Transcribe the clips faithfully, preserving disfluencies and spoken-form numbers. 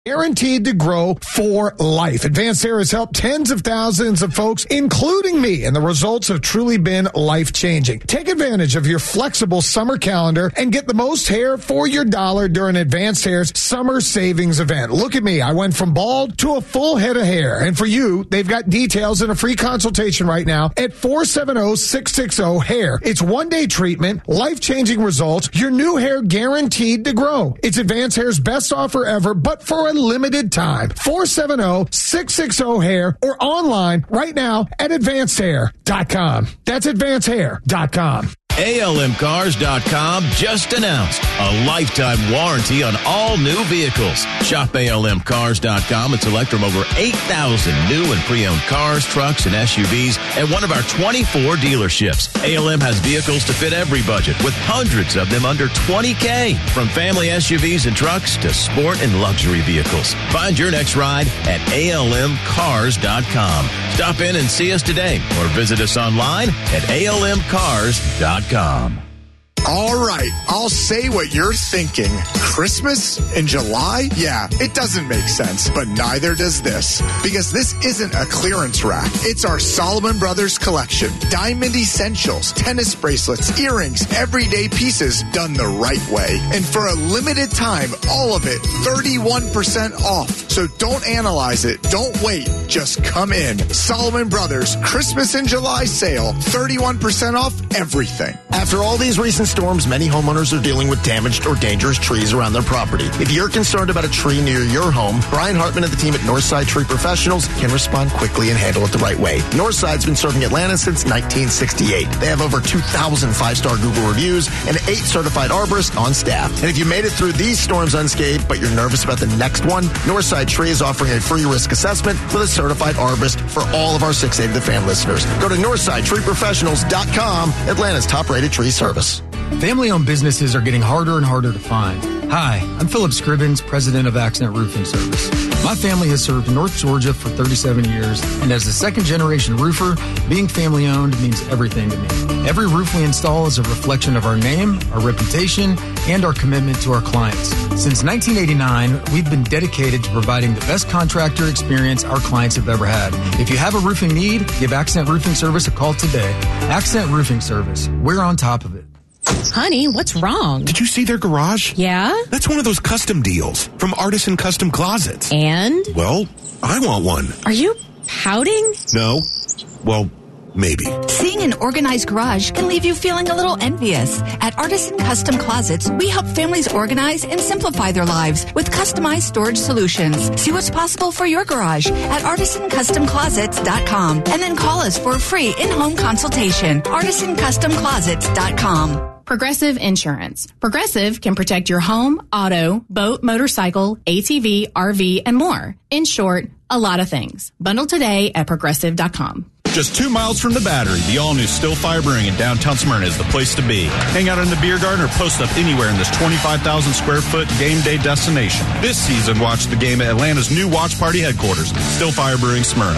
Guaranteed to grow for life. Advanced Hair has helped tens of thousands of folks, including me, and the results have truly been life-changing. Take advantage of your flexible summer calendar and get the most hair for your dollar during Advanced Hair's summer savings event. Look at me. I went from bald to a full head of hair. And for you, they've got details and a free consultation right now at four seven zero, six six zero, hair. It's one-day treatment, life-changing results, your new hair guaranteed to grow. It's Advanced Hair's best offer ever, but for a limited time. four seven zero, six six zero, hair or online right now at advanced hair dot com. That's advanced hair dot com. A L M Cars dot com just announced a lifetime warranty on all new vehicles. Shop A L M Cars dot com and select from over eight thousand new and pre-owned cars, trucks, and S U Vs at one of our twenty-four dealerships. A L M has vehicles to fit every budget with hundreds of them under twenty K. From family S U Vs and trucks to sport and luxury vehicles. Find your next ride at A L M Cars dot com. Stop in and see us today or visit us online at A L M Cars dot com. All right, I'll say what you're thinking. Christmas in July? Yeah, it doesn't make sense, but neither does this. Because this isn't a clearance rack. It's our Solomon Brothers collection. Diamond essentials, tennis bracelets, earrings, everyday pieces done the right way. And for a limited time, all of it thirty-one percent off. So don't analyze it. Don't wait. Just come in. Solomon Brothers Christmas in July sale. thirty-one percent off everything. After all these recent storms, many homeowners are dealing with damaged or dangerous trees around their property. If you're concerned about a tree near your home, Brian Hartman and the team at Northside Tree Professionals can respond quickly and handle it the right way. Northside's been serving Atlanta since nineteen sixty-eight. They have over two thousand five-star Google reviews and eight certified arborists on staff. And if you made it through these storms unscathed, but you're nervous about the next one, Northside Tree is offering a free risk assessment with a certified arborist for all of our six eighty The Fan listeners. Go to northside tree professionals dot com, Atlanta's top-rated tree service. Family-owned businesses are getting harder and harder to find. Hi, I'm Philip Scribbins, president of Accent Roofing Service. My family has served North Georgia for thirty-seven years, and as a second-generation roofer, being family-owned means everything to me. Every roof we install is a reflection of our name, our reputation, and our commitment to our clients. Since nineteen eighty-nine, we've been dedicated to providing the best contractor experience our clients have ever had. If you have a roofing need, give Accent Roofing Service a call today. Accent Roofing Service. We're on top of it. Honey, what's wrong? Did you see their garage? Yeah? That's one of those custom deals from Artisan Custom Closets. And? Well, I want one. Are you pouting? No. Well, maybe. Seeing an organized garage can leave you feeling a little envious. At Artisan Custom Closets, we help families organize and simplify their lives with customized storage solutions. See what's possible for your garage at artisan custom closets dot com and then call us for a free in-home consultation. artisan custom closets dot com. Progressive Insurance. Progressive can protect your home, auto, boat, motorcycle, A T V, R V, and more. In short, a lot of things. Bundle today at progressive dot com. Just two miles from the Battery, the all-new Still Fire Brewing in downtown Smyrna is the place to be. Hang out in the beer garden or post up anywhere in this twenty-five thousand square foot game day destination. This season, watch the game at Atlanta's new Watch Party headquarters, Still Fire Brewing, Smyrna.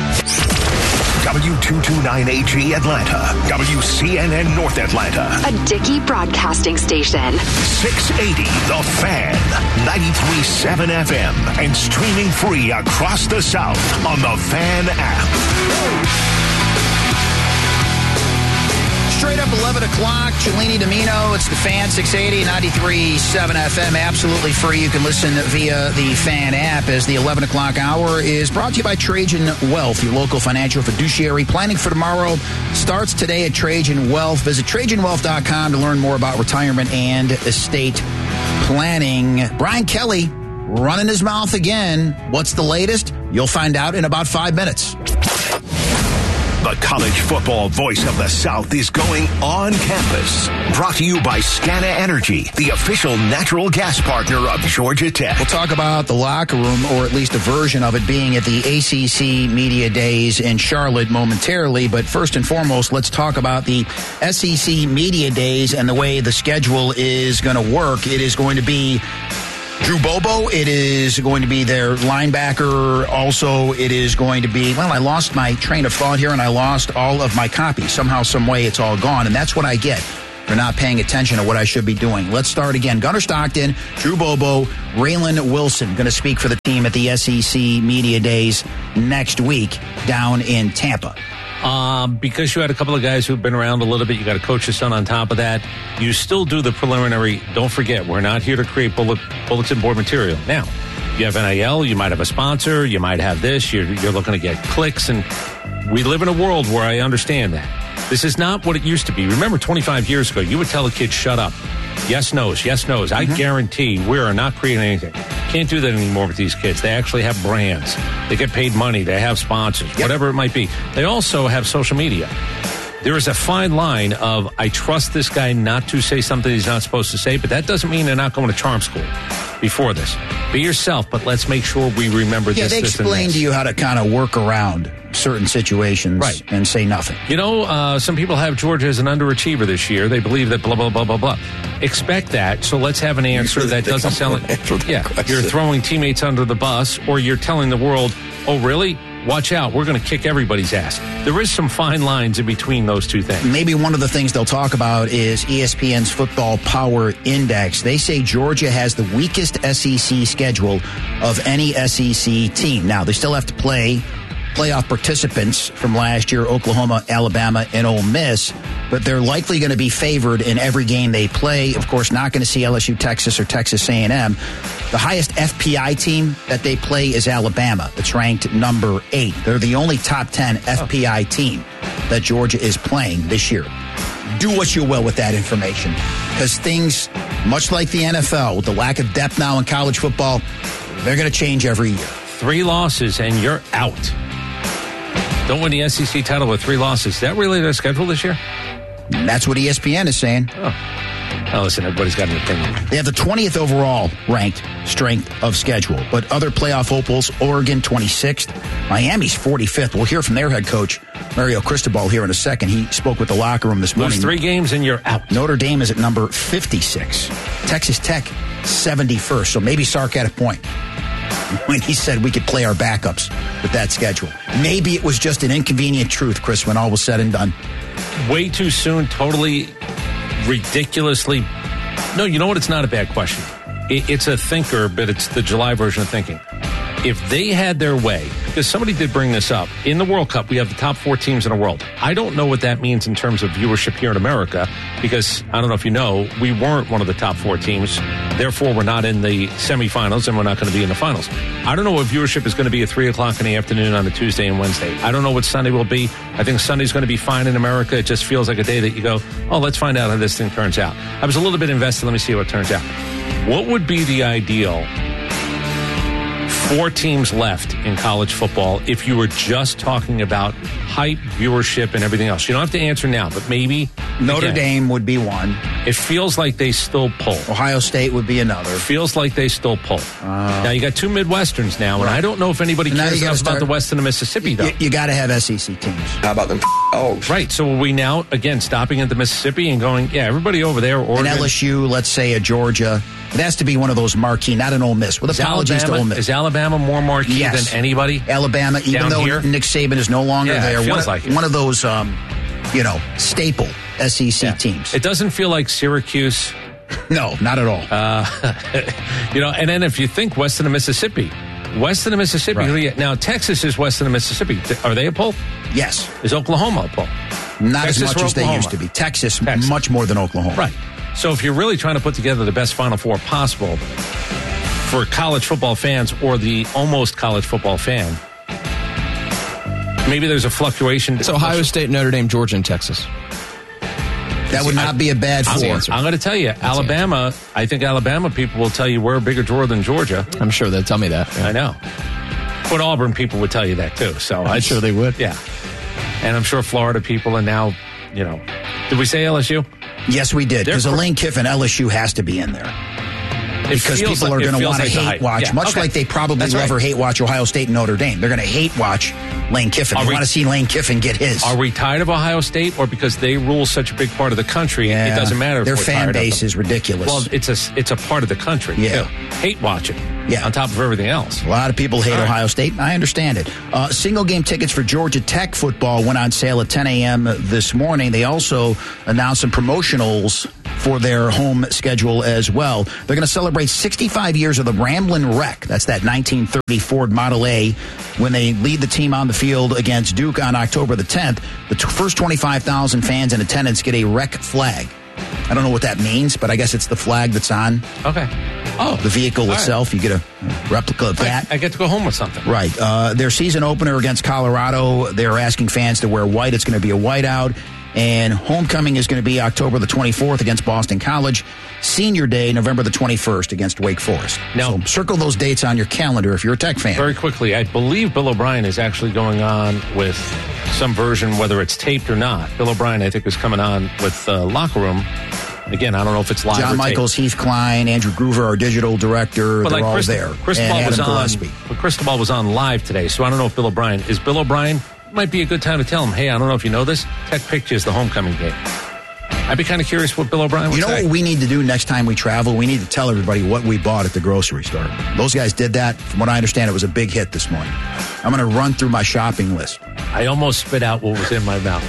W two twenty-nine A G Atlanta, W C N N North Atlanta. A Dickey broadcasting station. six eighty The Fan, ninety-three point seven F M, and streaming free across the South on the Fan app. Straight up eleven o'clock, Cellini Domino. It's the Fan, six eighty, ninety-three point seven F M, absolutely free. You can listen via the Fan app as the eleven o'clock hour is brought to you by Trajan Wealth, your local financial fiduciary. Planning for tomorrow starts today at Trajan Wealth. Visit trajan wealth dot com to learn more about retirement and estate planning. Brian Kelly running his mouth again. What's the latest? You'll find out in about five minutes. The college football voice of the South is going on campus. Brought to you by Scana Energy, the official natural gas partner of Georgia Tech. We'll talk about the locker room, or at least a version of it, being at the A C C Media Days in Charlotte momentarily. But first and foremost, let's talk about the S E C Media Days and the way the schedule is going to work. It is going to be Drew Bobo, it is going to be their linebacker. Also, it is going to be, well, I lost my train of thought here and I lost all of my copies. Somehow, some way, it's all gone. And that's what I get. for not paying attention to what I should be doing. Let's start again. Gunnar Stockton, Drew Bobo, Raylan Wilson going to speak for the team at the S E C Media Days next week down in Tampa. Um, because you had a couple of guys who've been around a little bit, you got a coach's son on top of that. You still do the preliminary. Don't forget, we're not here to create bullet, bulletin board material. Now, you have N I L, you might have a sponsor, you might have this, you're, you're looking to get clicks, and we live in a world where I understand that. This is not what it used to be. Remember, twenty-five years ago, you would tell a kid, shut up. Yes, no's, yes, no's. Mm-hmm. I guarantee we are not creating anything. Can't do that anymore with these kids. They actually have brands. They get paid money. They have sponsors, yep. whatever it might be. They also have social media. There is a fine line of, I trust this guy not to say something he's not supposed to say, but that doesn't mean they're not going to charm school before this. Be yourself, but let's make sure we remember yeah, this, they this, and explain this. to you how to kind of work around certain situations right. and say nothing. You know, uh, some people have Georgia as an underachiever this year. They believe that blah, blah, blah, blah, blah. Expect that, so let's have an answer that doesn't sound like, yeah, you're throwing teammates under the bus, or you're telling the world, oh, really? Watch out, we're going to kick everybody's ass. There is some fine lines in between those two things. Maybe one of the things they'll talk about is E S P N's Football Power Index. They say Georgia has the weakest S E C schedule of any S E C team. Now, they still have to play playoff participants from last year, Oklahoma, Alabama, and Ole Miss, but they're likely going to be favored in every game they play. Of course, not going to see L S U, Texas, or Texas A and M. The highest F P I team that they play is Alabama. That's ranked number eight. They're the only top ten F P I team that Georgia is playing this year. Do what you will with that information, because things, much like the N F L, with the lack of depth now in college football, they're going to change every year. Three losses and you're out. Don't win the S E C title with three losses. Is that really their schedule this year? That's what E S P N is saying. Oh. Oh, listen, everybody's got an opinion. They have the twentieth overall ranked strength of schedule, but other playoff hopefuls, Oregon twenty-sixth, Miami's forty-fifth. We'll hear from their head coach, Mario Cristobal, here in a second. He spoke with the locker room this morning. Lose three games and you're out. Notre Dame is at number fifty-six. Texas Tech, seventy-first. So maybe Sark had a point when he said we could play our backups with that schedule. Maybe it was just an inconvenient truth, Chris, when all was said and done. Way too soon, totally ridiculously. No, you know what? It's not a bad question. It, it's a thinker, but it's the July version of thinking. If they had their way, because somebody did bring this up, in the World Cup, we have the top four teams in the world. I don't know what that means in terms of viewership here in America, because I don't know if you know, we weren't one of the top four teams. Therefore, we're not in the semifinals, and we're not going to be in the finals. I don't know what viewership is going to be at three o'clock in the afternoon on a Tuesday and Wednesday. I don't know what Sunday will be. I think Sunday's going to be fine in America. It just feels like a day that you go, oh, let's find out how this thing turns out. I was a little bit invested. Let me see what turns out. What would be the ideal four teams left in college football if you were just talking about hype, viewership, and everything else? You don't have to answer now, but maybe Notre again, Dame would be one. It feels like they still pull. Ohio State would be another. Feels like they still pull. Uh, now, you got two Midwesterns now, and right. I don't know if anybody cares enough about the West and the Mississippi, though. You, you got to have S E C teams. How about them Oaks? Right, so are we now, again, stopping at the Mississippi and going, yeah, everybody over there, Oregon. An L S U, let's say a Georgia. It has to be one of those marquee, not an Ole Miss. With is apologies Alabama, to Ole Miss. Is Alabama more marquee yes. than anybody? Alabama, even though here? Nick Saban is no longer yeah, there. It feels one, like it. one of those, um, you know, staple S E C yeah. teams. It doesn't feel like Syracuse. No, not at all. Uh, you know, and then if you think west of the Mississippi, west of the Mississippi, right. now Texas is west of the Mississippi. Are they a pull? Yes. Is Oklahoma a pull? Not Texas as much as they used to be. Texas, Texas, much more than Oklahoma. Right. So if you're really trying to put together the best Final Four possible for college football fans or the almost college football fan, maybe there's a fluctuation. It's Ohio State, Notre Dame, Georgia, and Texas. That would not be a bad four. I'm, I'm going to tell you, That's Alabama, I think Alabama people will tell you we're a bigger draw than Georgia. I'm sure they'll tell me that. Yeah. I know. But Auburn people would tell you that too. So I'm sure they would. Yeah. And I'm sure Florida people, and now, you know, did we say L S U? Yes, we did. Because Lane Kiffin, L S U has to be in there. Because people like, are going to want to like hate watch, yeah, much okay. like they probably That's love right. or hate watch Ohio State and Notre Dame. They're going to hate watch Lane Kiffin. Are they we, want to see Lane Kiffin get his. Are we tired of Ohio State, or because they rule such a big part of the country, yeah, it doesn't matter if their we're fan tired base of them. is ridiculous. Well, it's a, it's a part of the country, yeah. too. Hate watching. Yeah. On top of everything else. A lot of people hate All right. Ohio State. I understand it. Uh, single game tickets for Georgia Tech football went on sale at ten a.m. this morning. They also announced some promotionals for their home schedule as well. They're going to celebrate sixty-five years of the Ramblin' Wreck. That's that nineteen thirty Ford Model A when they lead the team on the field against Duke on October the tenth. The t- first twenty-five thousand fans in attendance get a Wreck flag. I don't know what that means, but I guess it's the flag that's on Okay. Oh. the vehicle All itself. right. You get a replica of that. I, I get to go home with something. Right. Uh, their season opener against Colorado, they're asking fans to wear white. It's going to be a whiteout. And homecoming is going to be October the twenty-fourth against Boston College. Senior Day, November the twenty-first against Wake Forest. Now, so circle those dates on your calendar if you're a Tech fan. Very quickly, I believe Bill O'Brien is actually going on with some version, whether it's taped or not. Bill O'Brien, I think, is coming on with uh, Locker Room. Again, I don't know if it's live John or Michaels, taped. Heath Klein, Andrew Groover, our digital director, But they're like all Christ- there. Cristobal and was Adam on. Gillespie. But Cristobal was on live today, so I don't know if Bill O'Brien is Bill O'Brien. Might be a good time to tell him, hey, I don't know if you know this. Tech picked you as the homecoming game. I'd be kind of curious what Bill O'Brien would You know say. what we need to do next time we travel? We need to tell everybody what we bought at the grocery store. Those guys did that. From what I understand, it was a big hit this morning. I'm going to run through my shopping list. I almost spit out what was in my mouth.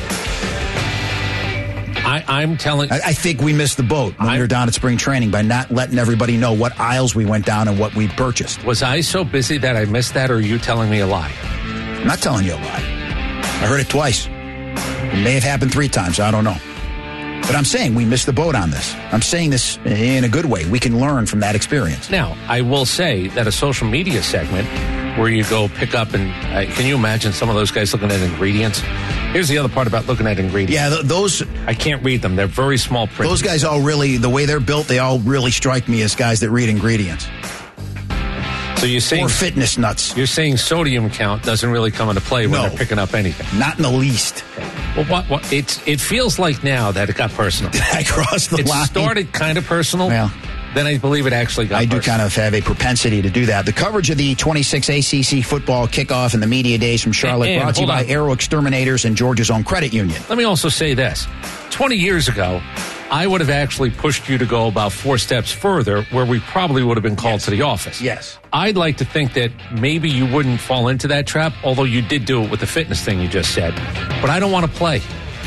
I, I'm telling. I, I think we missed the boat when we were down at spring training by not letting everybody know what aisles we went down and what we purchased. Was I so busy that I missed that, or are you telling me a lie? I'm not telling you a lie. I heard it twice. It may have happened three times. I don't know. But I'm saying we missed the boat on this. I'm saying this in a good way. We can learn from that experience. Now, I will say that a social media segment where you go pick up and uh, can you imagine some of those guys looking at ingredients? Here's the other part about looking at ingredients. Yeah, th- those I can't read them. They're very small print. Those guys all really, the way they're built, they all really strike me as guys that read ingredients. So you're saying or fitness nuts. You're saying sodium count doesn't really come into play when No. they're picking up anything. Not in the least. Well, what, what, it's, it feels like now that it got personal. Did I cross the it line? It started kind of personal. Well, then I believe it actually got I do personal. kind of have a propensity to do that. The coverage of the twenty-six A C C football kickoff and the media days from Charlotte And- and brought to you hold by on. Aero Exterminators and Georgia's own credit union. Let me also say this. twenty years ago, I would have actually pushed you to go about four steps further where we probably would have been called Yes. to the office. Yes. I'd like to think that maybe you wouldn't fall into that trap, although you did do it with the fitness thing you just said. But I don't want to play.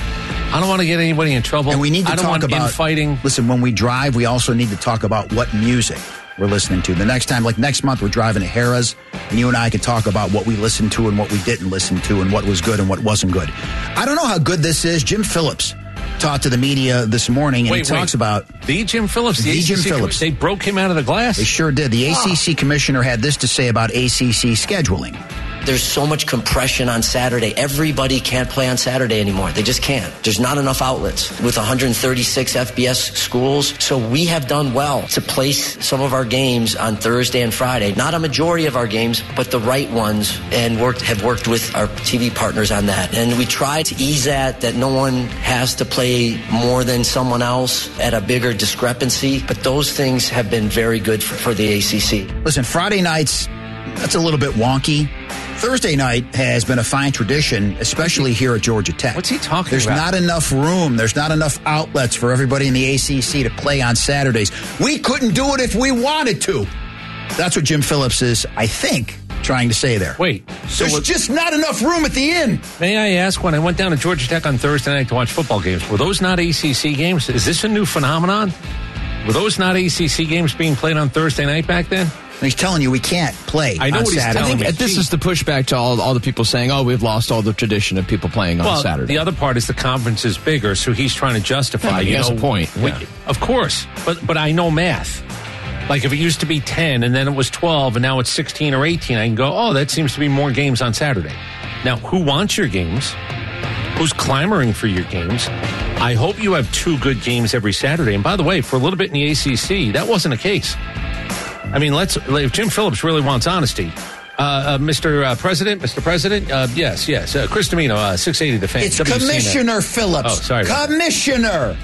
I don't want to get anybody in trouble. And we need to I don't talk want about infighting. Listen, when we drive, we also need to talk about what music we're listening to. The next time, like next month, we're driving to Harrah's, and you and I can talk about what we listened to and what we didn't listen to and what was good and what wasn't good. I don't know how good this is. Jim Phillips talked to the media this morning, and Wait, he talks wait. about The Jim Phillips, the, The A C C Jim Phillips. They broke him out of the glass. They sure did. The A C C commissioner had this to say about A C C scheduling. There's so much compression on Saturday. Everybody can't play on Saturday anymore. They just can't. There's not enough outlets with one hundred thirty-six F B S schools. So we have done well to place some of our games on Thursday and Friday. Not a majority of our games, but the right ones, and worked have worked with our T V partners on that. And we try to ease that, that no one has to play more than someone else at a bigger discrepancy. But those things have been very good for, for the A C C. Listen, Friday nights, that's a little bit wonky. Thursday night has been a fine tradition, especially here at Georgia Tech. What's he talking There's about? not enough room. There's not enough outlets for everybody in the A C C to play on Saturdays. We couldn't do it if we wanted to. That's what Jim Phillips is, I think, trying to say there. Wait. So There's what- just not enough room at the inn. May I ask, when I went down to Georgia Tech on Thursday night to watch football games, were those not A C C games? Is this a new phenomenon? Were those not A C C games being played on Thursday night back then? He's telling you we can't play I know on what he's Saturday. I telling think me. this is the pushback to all, all the people saying, oh, we've lost all the tradition of people playing on well, Saturday. the other part is the conference is bigger, so he's trying to justify. Yeah, he you has know, a point, we- yeah. Of course, but but I know math. Like if it used to be ten and then it was twelve and now it's sixteen or eighteen, I can go, oh, that seems to be more games on Saturday. Now, who wants your games? Who's clamoring for your games? I hope you have two good games every Saturday. And by the way, for a little bit in the A C C, that wasn't the case. I mean, let's. If Jim Phillips really wants honesty, uh, uh, Mister Uh, President, Mister President, uh, yes, yes, uh, Chris Domino, uh, six eighty The Fan. It's W C N N. Commissioner Phillips. Oh, sorry. about that. Commissioner.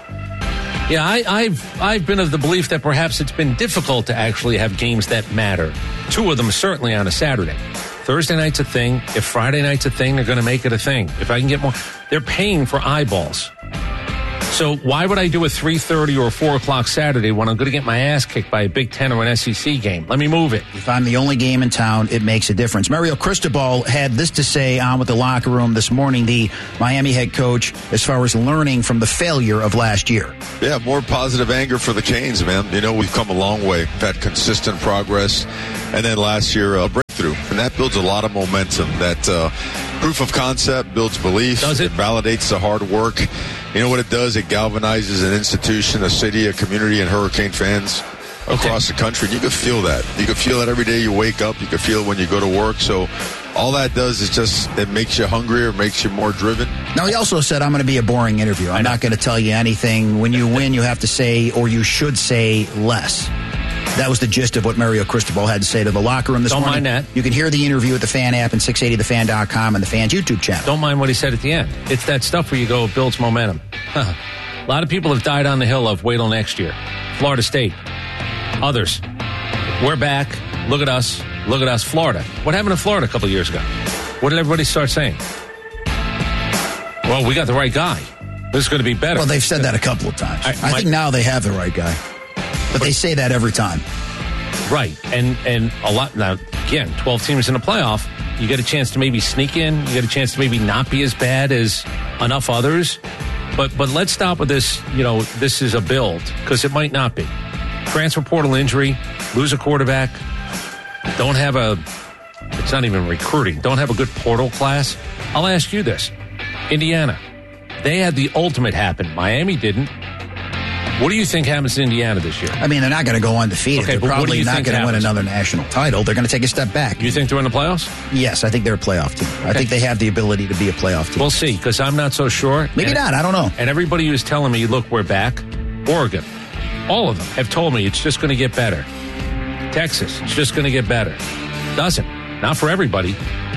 Yeah, I, I've I've been of the belief that perhaps it's been difficult to actually have games that matter. Two of them certainly on a Saturday. Thursday night's a thing. If Friday night's a thing, they're going to make it a thing. If I can get more, they're paying for eyeballs. So why would I do a three thirty or four o'clock Saturday when I'm going to get my ass kicked by a Big Ten or an S E C game? Let me move it. If I'm the only game in town, it makes a difference. Mario Cristobal had this to say on with the locker room this morning, the Miami head coach, as far as learning from the failure of last year. Yeah, more positive anger for the Canes, man. You know, we've come a long way. We've had consistent progress. And then last year, a breakthrough. And that builds a lot of momentum. That uh, proof of concept builds belief. Does it? It validates the hard work. You know what it does? It galvanizes an institution, a city, a community, and Hurricane fans across okay. the country. And you can feel that. You can feel that every day you wake up. You can feel it when you go to work. So all that does is just, it makes you hungrier, makes you more driven. Now, he also said, I'm going to be a boring interview. I'm not going to tell you anything. When you win, you have to say, or you should say, less. That was the gist of what Mario Cristobal had to say to the locker room this Don't morning. mind that. You can hear the interview at the Fan app and six eighty the fan dot com and the Fan's YouTube channel. Don't mind what he said at the end. It's that stuff where you go, it builds momentum. A lot of people have died on the hill of wait till next year. Florida State. Others. We're back. Look at us. Look at us. Florida. What happened in Florida a couple of years ago? What did everybody start saying? Well, we got the right guy. This is going to be better. Well, they've said that a couple of times. I, I my, think now they have the right guy. But they say that every time. Right. And and a lot now, again, twelve teams in the playoff, you get a chance to maybe sneak in, you get a chance to maybe not be as bad as enough others. But but let's stop with this, you know, this is a build, because it might not be. Transfer portal injury, lose a quarterback, don't have a it's not even recruiting, don't have a good portal class. I'll ask you this. Indiana, they had the ultimate happen. Miami didn't. What do you think happens to Indiana this year? I mean, they're not going to go undefeated. Okay, they're probably not going to win another national title. They're going to take a step back. You think they're in the playoffs? Yes, I think they're a playoff team. Okay. I think they have the ability to be a playoff team. We'll see, because I'm not so sure. Maybe and, not. I don't know. And everybody who's telling me, look, we're back. Oregon, all of them have told me it's just going to get better. Texas, it's just going to get better. Doesn't. Not for everybody.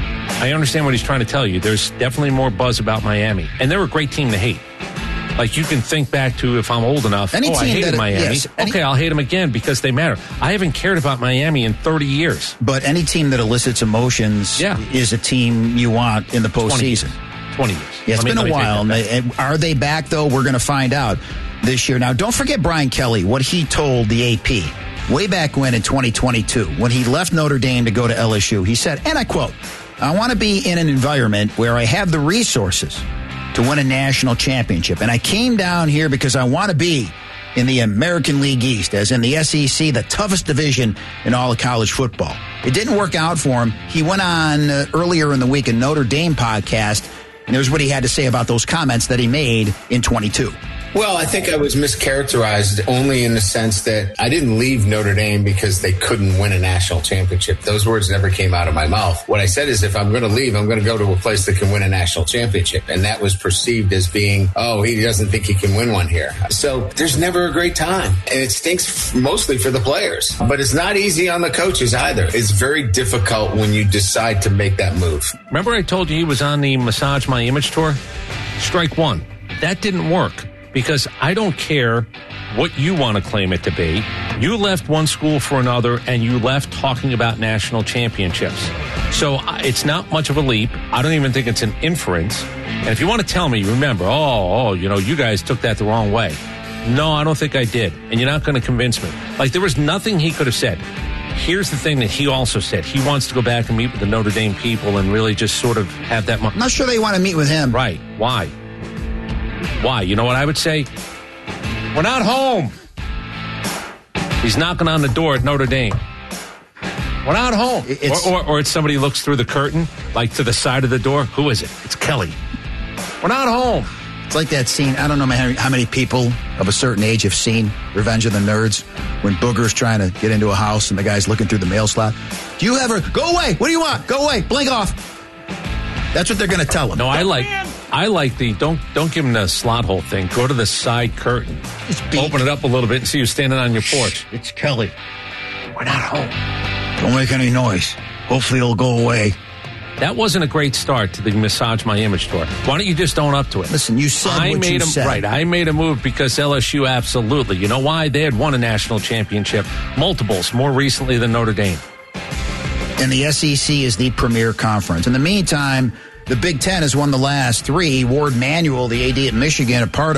I understand what he's trying to tell you. There's definitely more buzz about Miami. And they're a great team to hate. Like, you can think back to, if I'm old enough, any oh, I hated that, Miami. Yes, any, okay, I'll hate them again because they matter. I haven't cared about Miami in thirty years. But any team that elicits emotions yeah. is a team you want in the postseason. twenty years. Yeah, it's let been me, a while. And are they back, though? We're going to find out this year. Now, don't forget Brian Kelly, what he told the A P way back when in twenty twenty-two, when he left Notre Dame to go to L S U. He said, and I quote, I want to be in an environment where I have the resources to win a national championship. And I came down here because I want to be in the American League East, as in the S E C, the toughest division in all of college football. It didn't work out for him. He went on uh, earlier in the week a Notre Dame podcast, and here's what he had to say about those comments that he made in twenty-two. Well, I think I was mischaracterized only in the sense that I didn't leave Notre Dame because they couldn't win a national championship. Those words never came out of my mouth. What I said is if I'm going to leave, I'm going to go to a place that can win a national championship. And that was perceived as being, oh, he doesn't think he can win one here. So there's never a great time. And it stinks mostly for the players. But it's not easy on the coaches either. It's very difficult when you decide to make that move. Remember I told you he was on the Massage My Image tour? Strike one. That didn't work. Because I don't care what you want to claim it to be. You left one school for another, and you left talking about national championships. So it's not much of a leap. I don't even think it's an inference. And if you want to tell me, remember, oh, oh, you know, you guys took that the wrong way. No, I don't think I did. And you're not going to convince me. Like, there was nothing he could have said. Here's the thing that he also said. He wants to go back and meet with the Notre Dame people and really just sort of have that. Mo- I'm not sure they want to meet with him. Right. Why? Why? You know what I would say? We're not home. He's knocking on the door at Notre Dame. We're not home. It's, or, or, or it's somebody who looks through the curtain, like to the side of the door. Who is it? It's Kelly. We're not home. It's like that scene. I don't know how many people of a certain age have seen Revenge of the Nerds when Booger's trying to get into a house and the guy's looking through the mail slot. Do you ever go away? What do you want? Go away. Blink off. That's what they're going to tell him. No, I like I like the, don't don't give him the slot hole thing. Go to the side curtain. Open it up a little bit and see who's standing on your porch. It's Kelly. We're not home. Don't make any noise. Hopefully it'll go away. That wasn't a great start to the Massage My Image tour. Why don't you just own up to it? Listen, you said I what made you a, said. Right, I made a move because L S U absolutely. You know why? They had won a national championship, multiples, more recently than Notre Dame. And the S E C is the premier conference. In the meantime, the Big Ten has won the last three. Ward Manuel, the A D at Michigan, a part of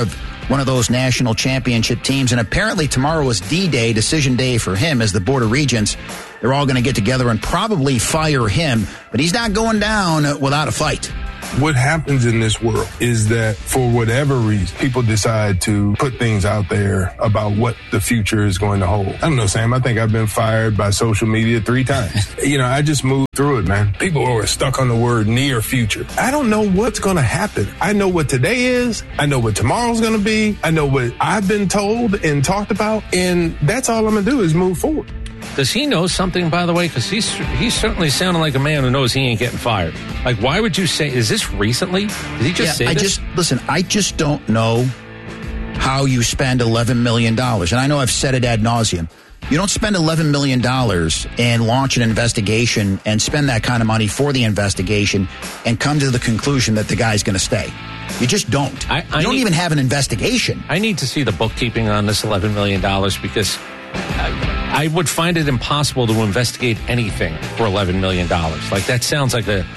one of those national championship teams. And apparently tomorrow is D-Day, decision day for him as the Board of Regents. They're all going to get together and probably fire him, but he's not going down without a fight. What happens in this world is that for whatever reason, people decide to put things out there about what the future is going to hold. I don't know, Sam. I think I've been fired by social media three times. You know, I just moved through it, man. People are stuck on the word near future. I don't know what's going to happen. I know what today is. I know what tomorrow's going to be. I know what I've been told and talked about. And that's all I'm going to do is move forward. Does he know something, by the way? Because he's he's certainly sounding like a man who knows he ain't getting fired. Like, why would you say, is this recently? Did he just yeah, say I this? just, listen, I just don't know how you spend eleven million dollars. And I know I've said it ad nauseum. You don't spend eleven million dollars and launch an investigation and spend that kind of money for the investigation and come to the conclusion that the guy's going to stay. You just don't. I, I you don't need, even have an investigation. I need to see the bookkeeping on this eleven million dollars because I, I would find it impossible to investigate anything for eleven million dollars. Like, that sounds like a,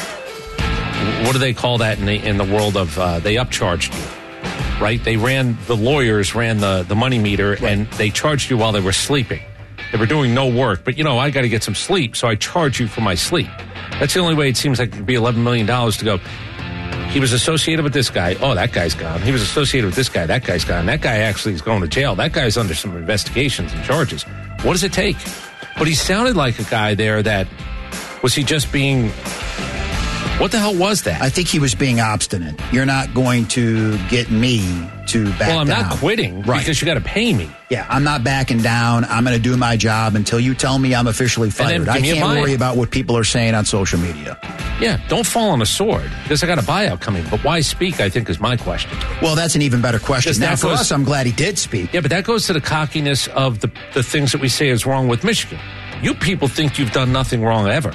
what do they call that in the in the world of, uh, they upcharged you, right? They ran, the lawyers ran the, the money meter, right, and they charged you while they were sleeping. They were doing no work, but, you know, I got to get some sleep, so I charge you for my sleep. That's the only way it seems like it could be eleven million dollars to go, he was associated with this guy. Oh, that guy's gone. He was associated with this guy. That guy's gone. That guy actually is going to jail. That guy's under some investigations and charges. What does it take? But he sounded like a guy there that, was he just being, what the hell was that? I think he was being obstinate. You're not going to get me to back down. Well, I'm down. not quitting, right, because you got to pay me. Yeah, I'm not backing down. I'm going to do my job until you tell me I'm officially fired. I can't worry about what people are saying on social media. Yeah, don't fall on a sword, because I got a buyout coming. But why speak, I think, is my question. Well, that's an even better question. Now, for goes, us, I'm glad he did speak. Yeah, but that goes to the cockiness of the, the things that we say is wrong with Michigan. You people think you've done nothing wrong ever.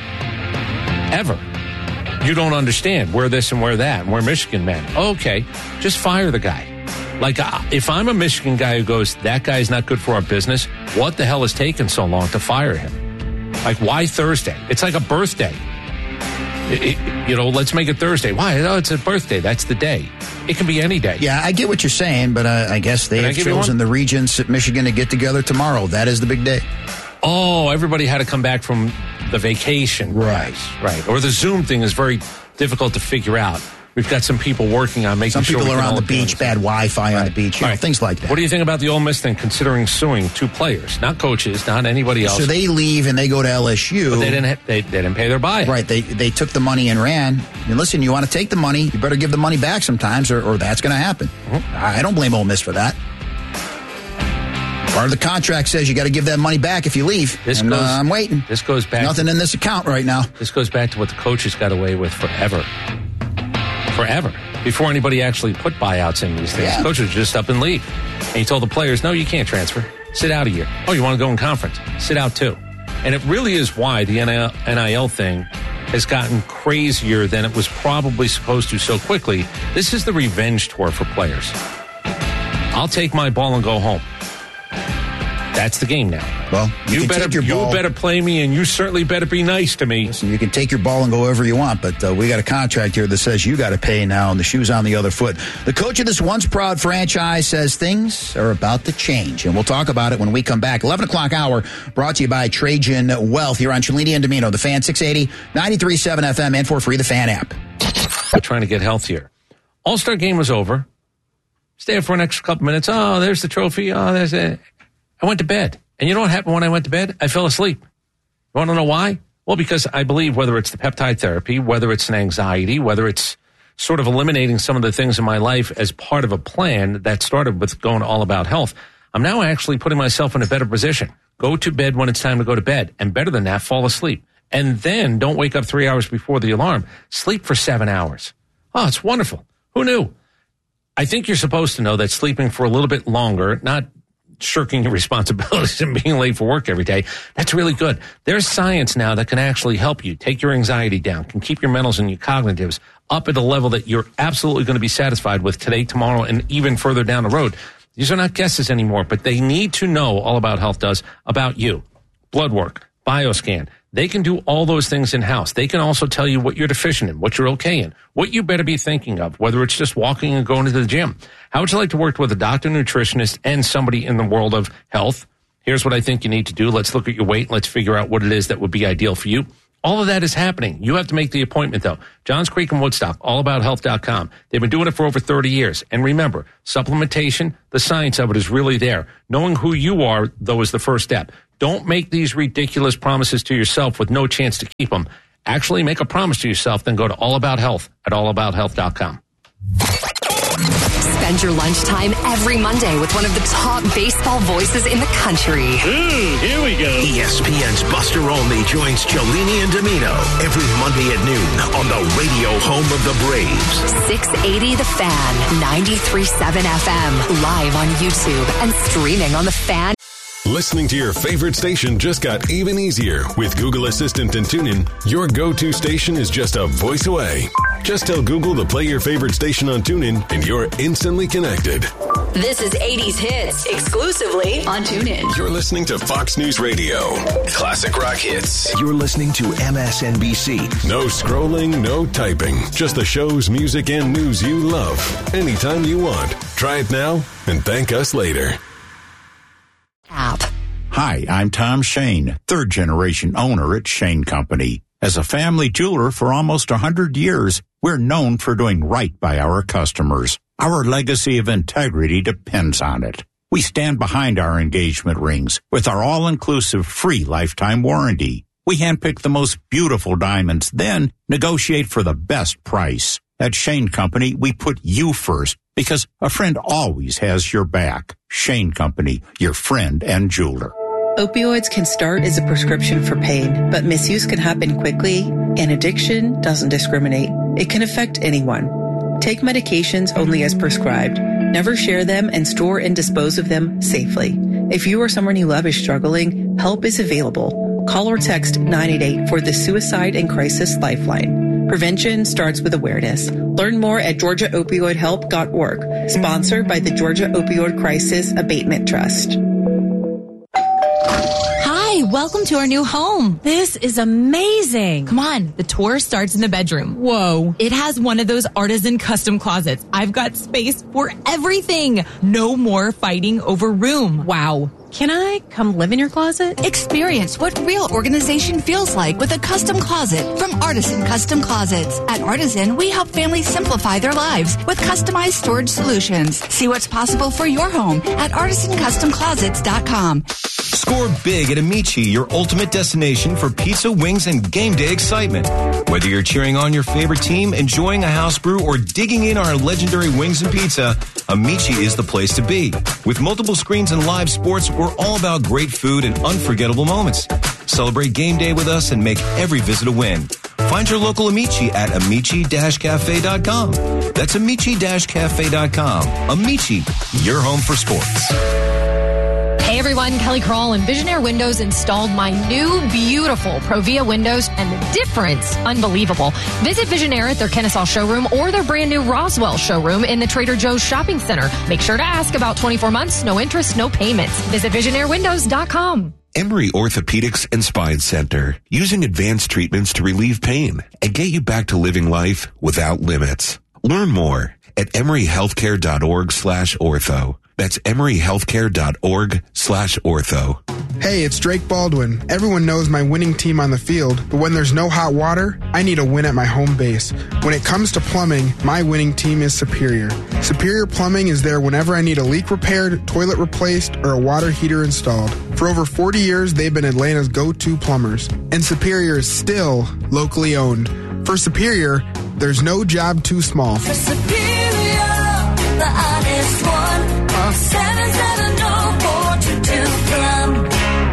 Ever. You don't understand. We're this and we're that, and we're Michigan men. Okay, just fire the guy. Like, uh, if I'm a Michigan guy who goes, that guy's not good for our business, what the hell has taken so long to fire him? Like, why Thursday? It's like a birthday. It, it, you know, let's make it Thursday. Why? Oh, it's a birthday. That's the day. It can be any day. Yeah, I get what you're saying, but uh, I guess they have chosen the Regents at Michigan to get together tomorrow. That is the big day. Oh, everybody had to come back from the vacation. Right. Right. Or the Zoom thing is very difficult to figure out. We've got some people working on making some sure. Some people are on the beach, bad Wi-Fi right. on the beach, you know, right. things like that. What do you think about the Ole Miss thing, considering suing two players, not coaches, not anybody else? So they leave and they go to L S U. But they didn't. Ha- they, they didn't pay their buyout. Right. They they took the money and ran. And listen, you want to take the money, you better give the money back sometimes, or, or that's going to happen. Mm-hmm. I don't blame Ole Miss for that. Part of the contract says you got to give that money back if you leave. This and, goes, uh, I'm waiting. This goes back. Nothing to, in this account right now. This goes back to what the coaches got away with forever. Forever. Before anybody actually put buyouts in these things. Yeah. Coaches would just up and leave. And he told the players, no, you can't transfer. Sit out a year. Oh, you want to go in conference? Sit out too. And it really is why the N I L thing has gotten crazier than it was probably supposed to so quickly. This is the revenge tour for players. I'll take my ball and go home. That's the game now. Well, you, you better your you ball. better play me, and you certainly better be nice to me. Listen, you can take your ball and go wherever you want, but uh, we got a contract here that says you got to pay now, and the shoe's on the other foot. The coach of this once proud franchise says things are about to change, and we'll talk about it when we come back. eleven o'clock hour brought to you by Trajan Wealth here on Cellini and Domino, the Fan six eighty, ninety-three point seven F M, and for free, the Fan app. We're trying to get healthier. All-Star game was over. Stay up for an extra couple minutes. Oh, there's the trophy. Oh, there's it. I went to bed. And you know what happened when I went to bed? I fell asleep. You want to know why? Well, because I believe whether it's the peptide therapy, whether it's an anxiety, whether it's sort of eliminating some of the things in my life as part of a plan that started with going all about health, I'm now actually putting myself in a better position. Go to bed when it's time to go to bed. And better than that, fall asleep. And then don't wake up three hours before the alarm. Sleep for seven hours. Oh, it's wonderful. Who knew? I think you're supposed to know that sleeping for a little bit longer, not shirking your responsibilities and being late for work every day, that's really good. There's science now that can actually help you take your anxiety down, can keep your mentals and your cognitives up at a level that you're absolutely going to be satisfied with today, tomorrow, and even further down the road. These are not guesses anymore, but they need to know all about health does about you. Blood work, bioscan, They can do all those things in-house. They can also tell you what you're deficient in, what you're okay in, what you better be thinking of, whether it's just walking and going to the gym. How would you like to work with a doctor, nutritionist, and somebody in the world of health? Here's what I think you need to do. Let's look at your weight. Let's figure out what it is that would be ideal for you. All of that is happening. You have to make the appointment, though. Johns Creek and Woodstock, all about health dot com. They've been doing it for over thirty years. And remember, supplementation, the science of it is really there. Knowing who you are, though, is the first step. Don't make these ridiculous promises to yourself with no chance to keep them. Actually make a promise to yourself, then go to All About Health at all about health dot com. Spend your lunchtime every Monday with one of the top baseball voices in the country. Ooh, here we go. E S P N's Buster Olney joins Cellini and Domino every Monday at noon on the radio home of the Braves. six eighty The Fan, ninety-three point seven F M, live on YouTube and streaming on The Fan. Listening to your favorite station just got even easier. With Google Assistant and TuneIn, your go-to station is just a voice away. Just tell Google to play your favorite station on TuneIn, and you're instantly connected. This is eighties Hits, exclusively on TuneIn. You're listening to Fox News Radio. Classic rock hits. You're listening to M S N B C. No scrolling, no typing. Just the shows, music, and news you love. Anytime you want. Try it now and thank us later. App. Hi, I'm Tom Shane, third generation owner at Shane Company. As a family jeweler for almost one hundred years, we're known for doing right by our customers. Our legacy of integrity depends on it. We stand behind our engagement rings with our all-inclusive free lifetime warranty. We handpick the most beautiful diamonds, then negotiate for the best price. At Shane Company, we put you first because a friend always has your back. Shane Company, your friend and jeweler. Opioids can start as a prescription for pain, but misuse can happen quickly, and addiction doesn't discriminate. It can affect anyone. Take medications only as prescribed. Never share them and store and dispose of them safely. If you or someone you love is struggling, help is available. Call or text nine eight eight for the Suicide and Crisis Lifeline. Prevention starts with awareness. Learn more at georgia opioid help dot org. Sponsored by the Georgia Opioid Crisis Abatement Trust. Hi, welcome to our new home. This is amazing. Come on, the tour starts in the bedroom. Whoa. It has one of those artisan custom closets. I've got space for everything. No more fighting over room. Wow. Can I come live in your closet? Experience what real organization feels like with a custom closet from Artisan Custom Closets. At Artisan, we help families simplify their lives with customized storage solutions. See what's possible for your home at artisan custom closets dot com. Score big at Amici, your ultimate destination for pizza, wings, and game day excitement. Whether you're cheering on your favorite team, enjoying a house brew, or digging in our legendary wings and pizza, Amici is the place to be. With multiple screens and live sports, we're all about great food and unforgettable moments. Celebrate game day with us and make every visit a win. Find your local Amici at amici dash cafe dot com. That's amici dash cafe dot com. Amici, your home for sports. Hey everyone, Kelly Kroll and Visionaire Windows installed my new beautiful Provia windows, and the difference, unbelievable. Visit Visionaire at their Kennesaw showroom or their brand new Roswell showroom in the Trader Joe's shopping center. Make sure to ask about twenty-four months, no interest, no payments. Visit visionaire windows dot com. Emory Orthopedics and Spine Center, using advanced treatments to relieve pain and get you back to living life without limits. Learn more at emory healthcare dot org slash ortho. That's emory healthcare dot org slash ortho. Hey, it's Drake Baldwin. Everyone knows my winning team on the field, but when there's no hot water, I need a win at my home base. When it comes to plumbing, my winning team is Superior. Superior Plumbing is there whenever I need a leak repaired, toilet replaced, or a water heater installed. For over forty years, they've been Atlanta's go-to plumbers. And Superior is still locally owned. For Superior, there's no job too small. For Superior, the honest one. seven seven zero four two two Plum.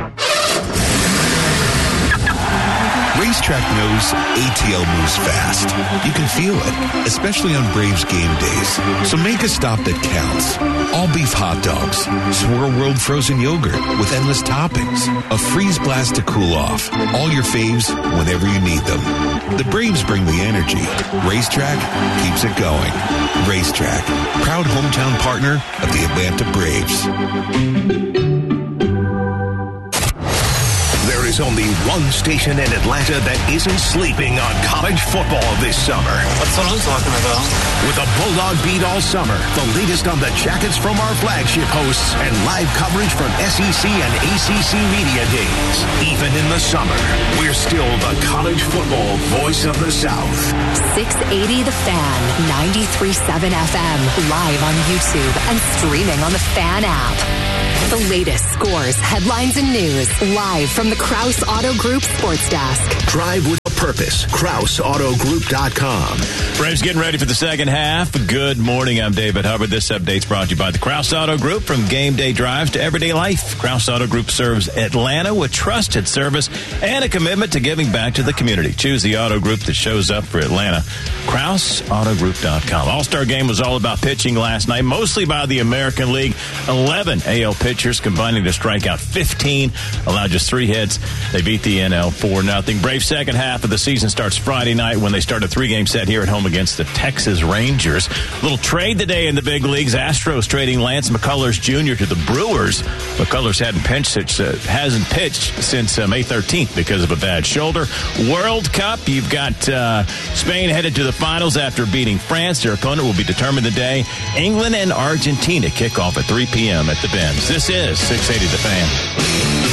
Racetrack knows A T L moves fast. You can feel it, especially on Braves game days. So make a stop that counts. All beef hot dogs, Swirl World frozen yogurt with endless toppings, a freeze blast to cool off. All your faves whenever you need them. The Braves bring the energy. Racetrack keeps it going. Racetrack, proud hometown partner of the Atlanta Braves. There There is only one station in Atlanta that isn't sleeping on college football this summer. That's what I'm talking about. With a Bulldog beat all summer, the latest on the Jackets from our flagship hosts, and live coverage from S E C and A C C media days. Even in the summer, we're still the college football voice of the South. six eighty The Fan, ninety-three point seven F M, live on YouTube and streaming on the Fan app. The latest scores, headlines, and news, live from the Krause Auto Group Sports Desk. Drive with a purpose. Krause Auto Group dot com. Braves getting ready for the second half. Good morning. I'm David Hubbard. This update's brought to you by the Krause Auto Group. From game day drives to everyday life, Krause Auto Group serves Atlanta with trusted service and a commitment to giving back to the community. Choose the auto group that shows up for Atlanta. Krause Auto Group dot com. All-Star Game was all about pitching last night, mostly by the American League. eleven A L pitchers combining to strike out fifteen, allowed just three hits. They beat the N L four nothing. Braves second half of the season starts Friday night when they start a three-game set here at home against the Texas Rangers. Little trade today in the big leagues. Astros trading Lance McCullers Junior to the Brewers. McCullers hadn't pitched, uh, hasn't pitched since uh, May thirteenth because of a bad shoulder. World Cup, you've got uh, Spain headed to the finals after beating France. Their opponent will be determined today. England and Argentina kick off at three p.m. at the Benz. This is six eighty The Fan.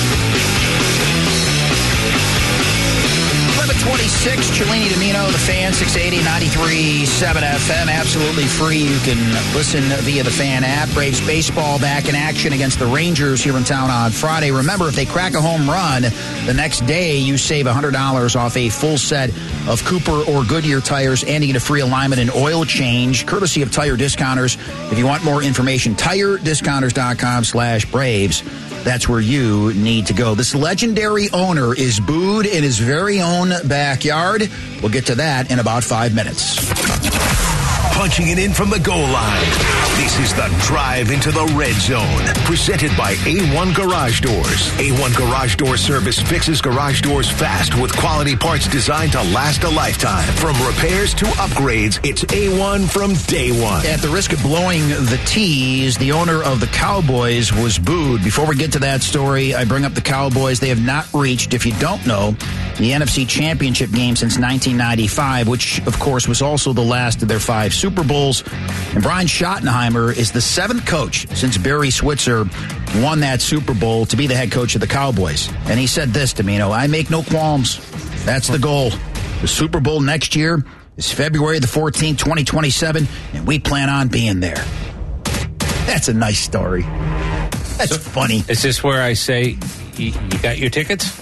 twenty-six, Cellini Domino, The Fan, six eighty, ninety-three point seven F M, absolutely free. You can listen via the Fan app. Braves baseball back in action against the Rangers here in town on Friday. Remember, if they crack a home run, the next day you save one hundred dollars off a full set of Cooper or Goodyear tires, and you get a free alignment and oil change, courtesy of Tire Discounters. If you want more information, tire discounters dot com slash Braves. That's where you need to go. This legendary owner is booed in his very own backyard. We'll get to that in about five minutes. Punching it in from the goal line. This is the Drive into the Red Zone, presented by A one Garage Doors. A one Garage Door Service fixes garage doors fast with quality parts designed to last a lifetime. From repairs to upgrades, it's A one from day one. At the risk of blowing the tease, the owner of the Cowboys was booed. Before we get to that story, I bring up the Cowboys. They have not reached, if you don't know, the N F C Championship game since nineteen ninety-five, which, of course, was also the last of their five Super Bowls. And Brian Schottenheimer is the seventh coach since Barry Switzer won that Super Bowl to be the head coach of the Cowboys. And he said this to me, you know, I make no qualms. That's the goal. The Super Bowl next year is February the fourteenth, twenty twenty-seven, and we plan on being there. That's a nice story. That's so funny. Is this where I say, you, you got your tickets?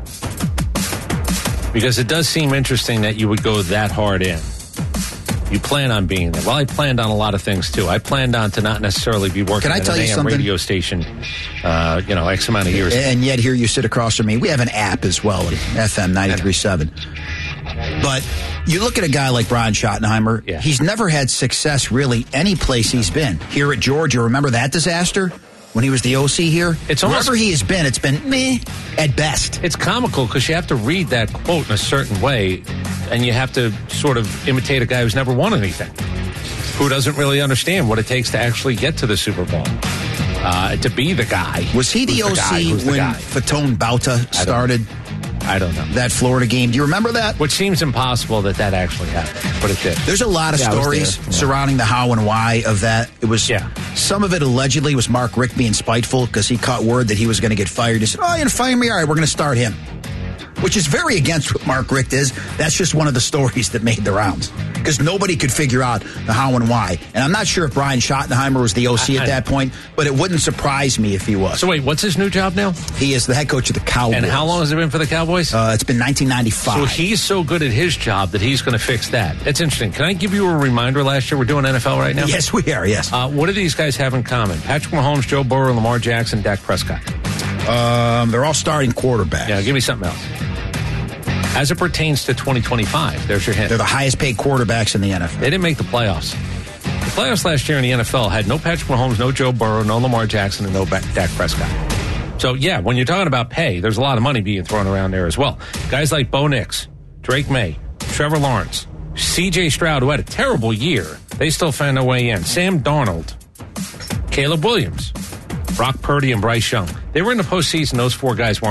Because it does seem interesting that you would go that hard in. You plan on being there. Well, I planned on a lot of things, too. I planned on to not necessarily be working Can I at tell an you A M something? radio station, uh, you know, X amount of years. And yet here you sit across from me. We have an app as well at F M ninety-three point seven. But you look at a guy like Brian Schottenheimer, yeah. He's never had success really any place he's been. Here at Georgia, remember that disaster? When he was the O C here? It's almost, wherever he has been, it's been meh at best. It's comical because you have to read that quote in a certain way, and you have to sort of imitate a guy who's never won anything, who doesn't really understand what it takes to actually get to the Super Bowl, uh, to be the guy. Was he the O C the when Fatone Bauta started? I don't know. That Florida game. Do you remember that? Which seems impossible that that actually happened, but it did. There's a lot of yeah, stories yeah. surrounding the how and why of that. It was yeah. Some of it allegedly was Mark Richt being spiteful because he caught word that he was going to get fired. He said, oh, you're going to fire me? All right, we're going to start him. Which is very against what Mark Richt is. That's just one of the stories that made the rounds. Because nobody could figure out the how and why. And I'm not sure if Brian Schottenheimer was the O C I, at that point, but it wouldn't surprise me if he was. So wait, what's his new job now? He is the head coach of the Cowboys. And how long has it been for the Cowboys? Uh, it's been nineteen ninety-five. So he's so good at his job that he's going to fix that. That's interesting. Can I give you a reminder? Last year, we're doing N F L right now? Yes, we are, yes. Uh, what do these guys have in common? Patrick Mahomes, Joe Burrow, Lamar Jackson, Dak Prescott. Um, they're all starting quarterbacks. Yeah, give me something else. As it pertains to twenty twenty-five, there's your hint. They're the highest paid quarterbacks in the N F L. They didn't make the playoffs. The playoffs last year in the N F L had no Patrick Mahomes, no Joe Burrow, no Lamar Jackson, and no Dak Prescott. So, yeah, when you're talking about pay, there's a lot of money being thrown around there as well. Guys like Bo Nix, Drake May, Trevor Lawrence, C J Stroud, who had a terrible year, they still found their way in. Sam Darnold, Caleb Williams, Brock Purdy, and Bryce Young. They were in the postseason. Those four guys weren't.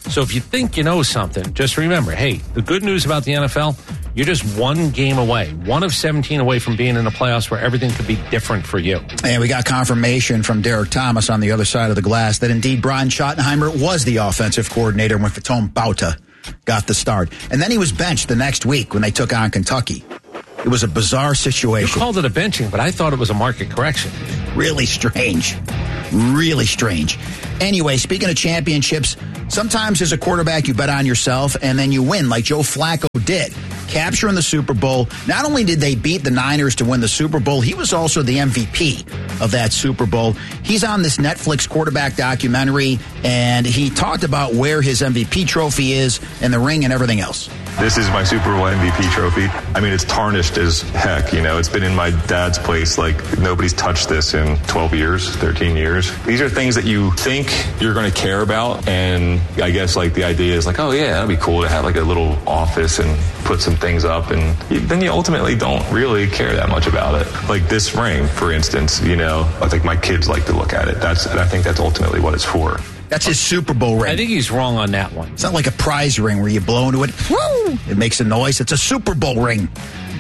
So if you think you know something, just remember, hey, the good news about the N F L, you're just one game away, one of seventeen away from being in the playoffs where everything could be different for you. And we got confirmation from Derek Thomas on the other side of the glass that indeed Brian Schottenheimer was the offensive coordinator when Fatone Bauta got the start. And then he was benched the next week when they took on Kentucky. It was a bizarre situation. You called it a benching, but I thought it was a market correction. Really strange. Really strange. Anyway, speaking of championships, sometimes as a quarterback you bet on yourself and then you win like Joe Flacco did. Capturing the Super Bowl. Not only did they beat the Niners to win the Super Bowl, he was also the M V P of that Super Bowl. He's on this Netflix quarterback documentary, and he talked about where his M V P trophy is and the ring and everything else. This is my Super Bowl M V P trophy. I mean, it's tarnished as heck, you know. It's been in my dad's place. Like, nobody's touched this in twelve years, thirteen years. These are things that you think you're going to care about, and I guess, like, the idea is like, oh, yeah, that'd be cool to have, like, a little office and put some things up, and then you ultimately don't really care that much about it. Like this ring, for instance, you know, I think my kids like to look at it. That's, and I think that's ultimately what it's for. That's his Super Bowl ring. I think he's wrong on that one. It's not like a prize ring where you blow into it, woo, it makes a noise. It's a Super Bowl ring.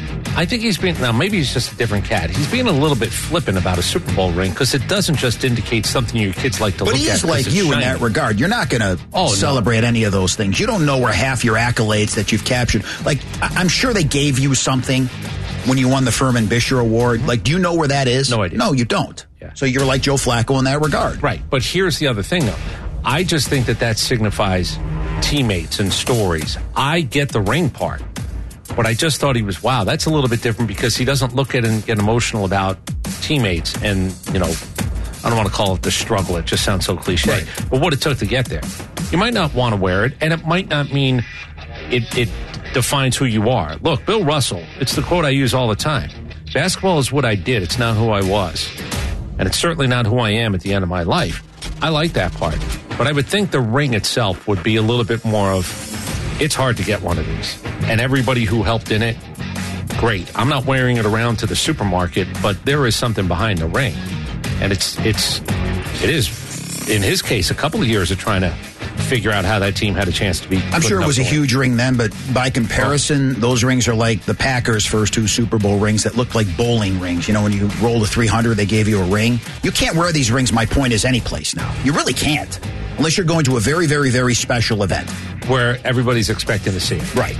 I think he's being, now maybe he's just a different cat. He's being a little bit flippant about a Super Bowl ring because it doesn't just indicate something your kids like to but look at. But he is like you in that regard. You're not going to oh, celebrate no. any of those things. You don't know where half your accolades that you've captured. Like, I'm sure they gave you something when you won the Furman Bisher Award. Like, do you know where that is? No idea. No, you don't. Yeah. So you're like Joe Flacco in that regard. Right. But here's the other thing, though. I just think that that signifies teammates and stories. I get the ring part. But I just thought he was, wow, that's a little bit different because he doesn't look at and get emotional about teammates and, you know, I don't want to call it the struggle. It just sounds so cliche. Right. But what it took to get there. You might not want to wear it, and it might not mean it, it defines who you are. Look, Bill Russell, it's the quote I use all the time. Basketball is what I did. It's not who I was. And it's certainly not who I am at the end of my life. I like that part. But I would think the ring itself would be a little bit more of, it's hard to get one of these. And everybody who helped in it, great. I'm not wearing it around to the supermarket, but there is something behind the ring. And it's, it's, it is, in his case, a couple of years of trying to figure out how that team had a chance to be. I'm sure it was a huge ring then, but by comparison, those rings are like the Packers' first two Super Bowl rings that looked like bowling rings. You know, when you roll the three hundred, they gave you a ring. You can't wear these rings, my point is, any place now. You really can't. Unless you're going to a very, very, very special event. Where everybody's expecting to see it. Right.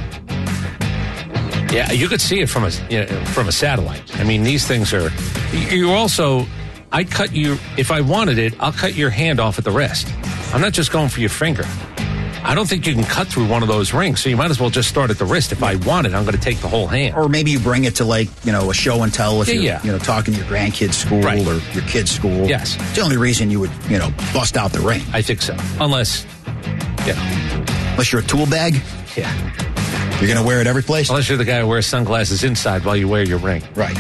Yeah, you could see it from a, you know, from a satellite. I mean, these things are... You also... I cut you... If I wanted it, I'll cut your hand off at the wrist. I'm not just going for your finger. I don't think you can cut through one of those rings, so you might as well just start at the wrist. If I want it, I'm going to take the whole hand. Or maybe you bring it to, like, you know, a show and tell if yeah, you're, yeah. you know, talking to your grandkids' school right. or your kid's school. Yes. It's the only reason you would, you know, bust out the ring. I think so. Unless, you know. Unless you're a tool bag? Yeah. You're going to wear it every place? Unless you're the guy who wears sunglasses inside while you wear your ring. Right.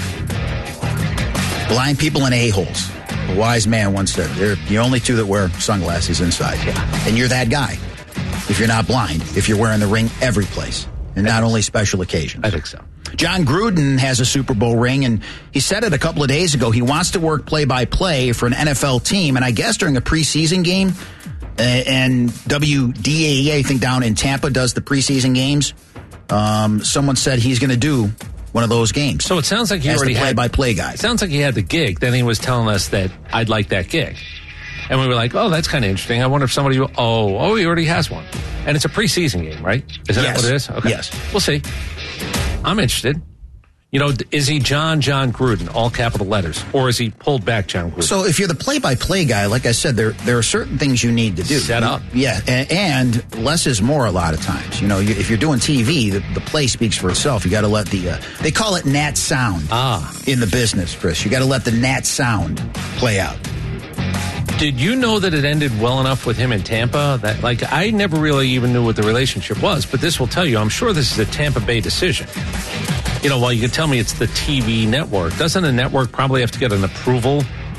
Blind people and a-holes. A wise man once said, they're the only two that wear sunglasses inside. Yeah. And you're that guy. If you're not blind, if you're wearing the ring every place, and not only special occasions. I think so. John Gruden has a Super Bowl ring, and he said it a couple of days ago. He wants to work play-by-play for an N F L team, and I guess during a preseason game, uh, and W D A E, I think down in Tampa, does the preseason games. Um, someone said he's going to do one of those games. So it sounds like he as already the had play-by-play guy. It sounds like he had the gig. Then he was telling us that I'd like that gig. And we were like, oh, that's kind of interesting. I wonder if somebody will, oh, oh, he already has one. And it's a preseason game, right? Isn't yes. that what it is? Okay. Yes. We'll see. I'm interested. You know, is he John John Gruden, all capital letters, or is he pulled back John Gruden? So if you're the play-by-play guy, like I said, there there are certain things you need to do. Set up. Yeah, and, and less is more a lot of times. You know, you, if you're doing T V, the, the play speaks for itself. You got to let the, uh, they call it nat sound ah. in the business, Chris. You got to let the nat sound play out. Did you know that it ended well enough with him in Tampa? That, like, I never really even knew what the relationship was, but this will tell you, I'm sure this is a Tampa Bay decision. You know, while you can tell me it's the T V network, doesn't a network probably have to get an approval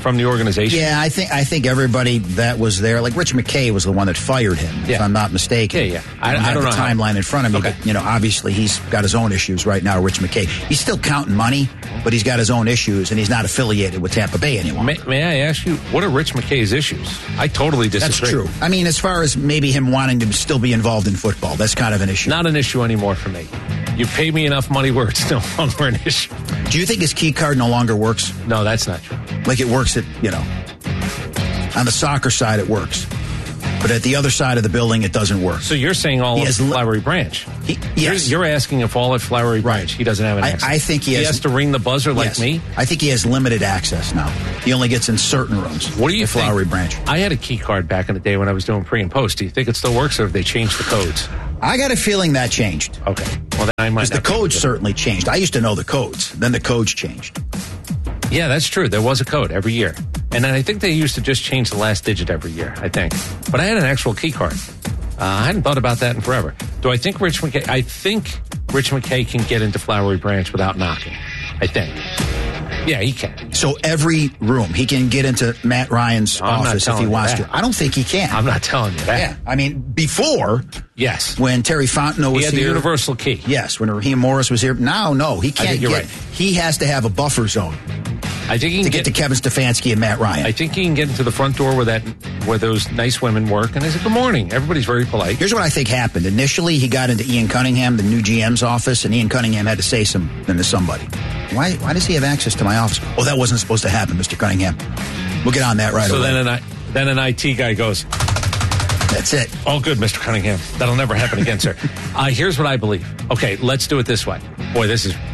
from the organization? Yeah, I think I think everybody that was there, like Rich McKay was the one that fired him, Yeah. if I'm not mistaken. Yeah, yeah. I- I, don't I have don't the know how- timeline in front of me, Okay. but, you know, obviously he's got his own issues right now, Rich McKay. He's still counting money, but he's got his own issues, and he's not affiliated with Tampa Bay anymore. May, may I ask you, what are Rich McKay's issues? I totally disagree. That's true. I mean, as far as maybe him wanting to still be involved in football, that's kind of an issue. Not an issue anymore for me. You pay me enough money where it's no longer an issue. Do you think his key card no longer works? No, that's not true. Like it works at, you know, on the soccer side it works. But at the other side of the building, it doesn't work. So you're saying all He of has li- Flowery Branch? He, yes. You're, you're asking if all at Flowery Branch he doesn't have an I, access. I think he has, He has to ring the buzzer like yes. me? I think he has limited access now. He only gets in certain rooms. What do you at think? Flowery Branch. I had a key card back in the day when I was doing pre and post. Do you think it still works, or have they changed the codes? I got a feeling that changed. Okay. Well, then I might Because the not be codes good. certainly changed. I used to know the codes. Then the codes changed. Yeah, that's true. There was a code every year. And then I think they used to just change the last digit every year, I think. But I had an actual key card. Uh, I hadn't thought about that in forever. Do I think Rich McKay... I think Rich McKay can get into Flowery Branch without knocking. I think. Yeah, he can. So every room, he can get into Matt Ryan's I'm not office if telling he you wants that. to. I don't think he can. I'm not telling you that. Yeah, I mean, before... Yes. When Terry Fontenot was He had here... the universal key. Yes, when Raheem Morris was here. Now, no, he can't think you're get... right. He has to have a buffer zone I think he can to get, get, to Kevin Stefanski and Matt Ryan. I think he can get into the front door where that where those nice women work, and they say, good morning. Everybody's very polite. Here's what I think happened. Initially, he got into Ian Cunningham, the new G M's office, and Ian Cunningham had to say something to somebody. Why Why does he have access to my office? Oh, that wasn't supposed to happen, Mister Cunningham. We'll get on that right so away. then an, I- then an I T guy goes, That's it. all good, Mister Cunningham. That'll never happen again, sir. Uh, here's what I believe. Okay, let's do it this way. Boy, this is...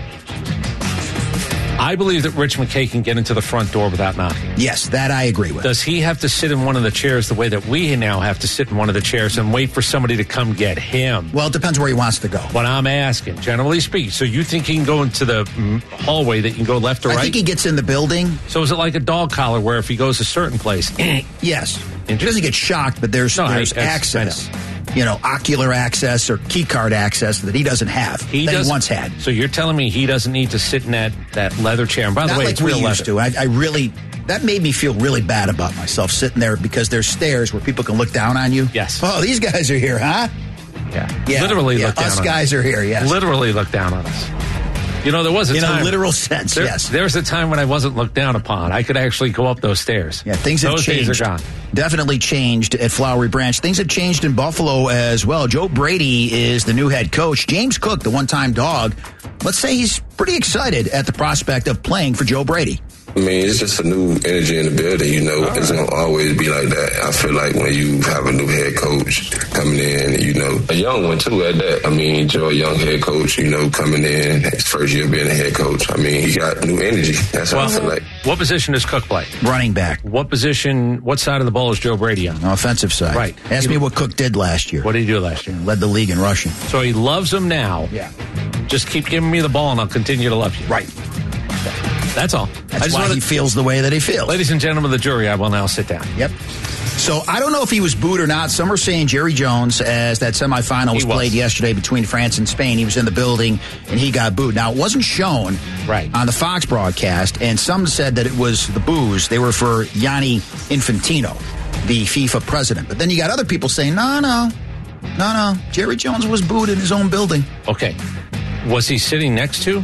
I believe that Rich McKay can get into the front door without knocking. Yes, that I agree with. Does he have to sit in one of the chairs the way that we now have to sit in one of the chairs and wait for somebody to come get him? Well, it depends where he wants to go. What I'm asking, generally speaking. So you think he can go into the mm, hallway that you can go left or I right? think he gets in the building. So is it like a dog collar where if he goes a certain place? Yes. He doesn't get shocked, but there's, No, I- there's that's- access. You know, ocular access or key card access that he doesn't have. He that doesn't- he once had. So you're telling me he doesn't need to sit in that, that leather chair? And by the Not way, like it's we real used leather. to. I, I really, that made me feel really bad about myself sitting there because there's stairs where people can look down on you. Yes. Oh, these guys are here, huh? Yeah. Yeah. Literally yeah, look down us on guys us. are here, yes. Literally look down on us. You know, there was a In a time. literal sense, there, yes. There's a time when I wasn't looked down upon. I could actually go up those stairs. Yeah, things have those changed. days are gone. Definitely changed at Flowery Branch. Things have changed in Buffalo as well. Joe Brady is the new head coach. James Cook, the one-time dog, let's say he's pretty excited at the prospect of playing for Joe Brady. I mean, it's just a new energy in the building, you know. It's going to always be like that. I feel like when you have a new head coach coming in, you know, a young one too at that. I mean, Joe, a young head coach, you know, coming in, his first year being a head coach. I mean, he got new energy. That's what I feel like. What position does Cook play? Running back. What position, what side of the ball is Joe Brady on? No, offensive side. Right. Ask me what Cook did last year. What did he do last year? Led the league in rushing. So he loves him now. Yeah. Just keep giving me the ball and I'll continue to love you. Right. That's all. That's why he feels the way that he feels. Ladies and gentlemen of the jury, I will now sit down. Yep. So I don't know if he was booed or not. Some are saying Jerry Jones, as that semifinal was, He was. played yesterday between France and Spain, he was in the building and he got booed. Now, it wasn't shown right. on the Fox broadcast, and some said that it was the boos. They were for Gianni Infantino, the FIFA president. But then you got other people saying, no, no, no, no. Jerry Jones was booed in his own building. Okay. Was he sitting next to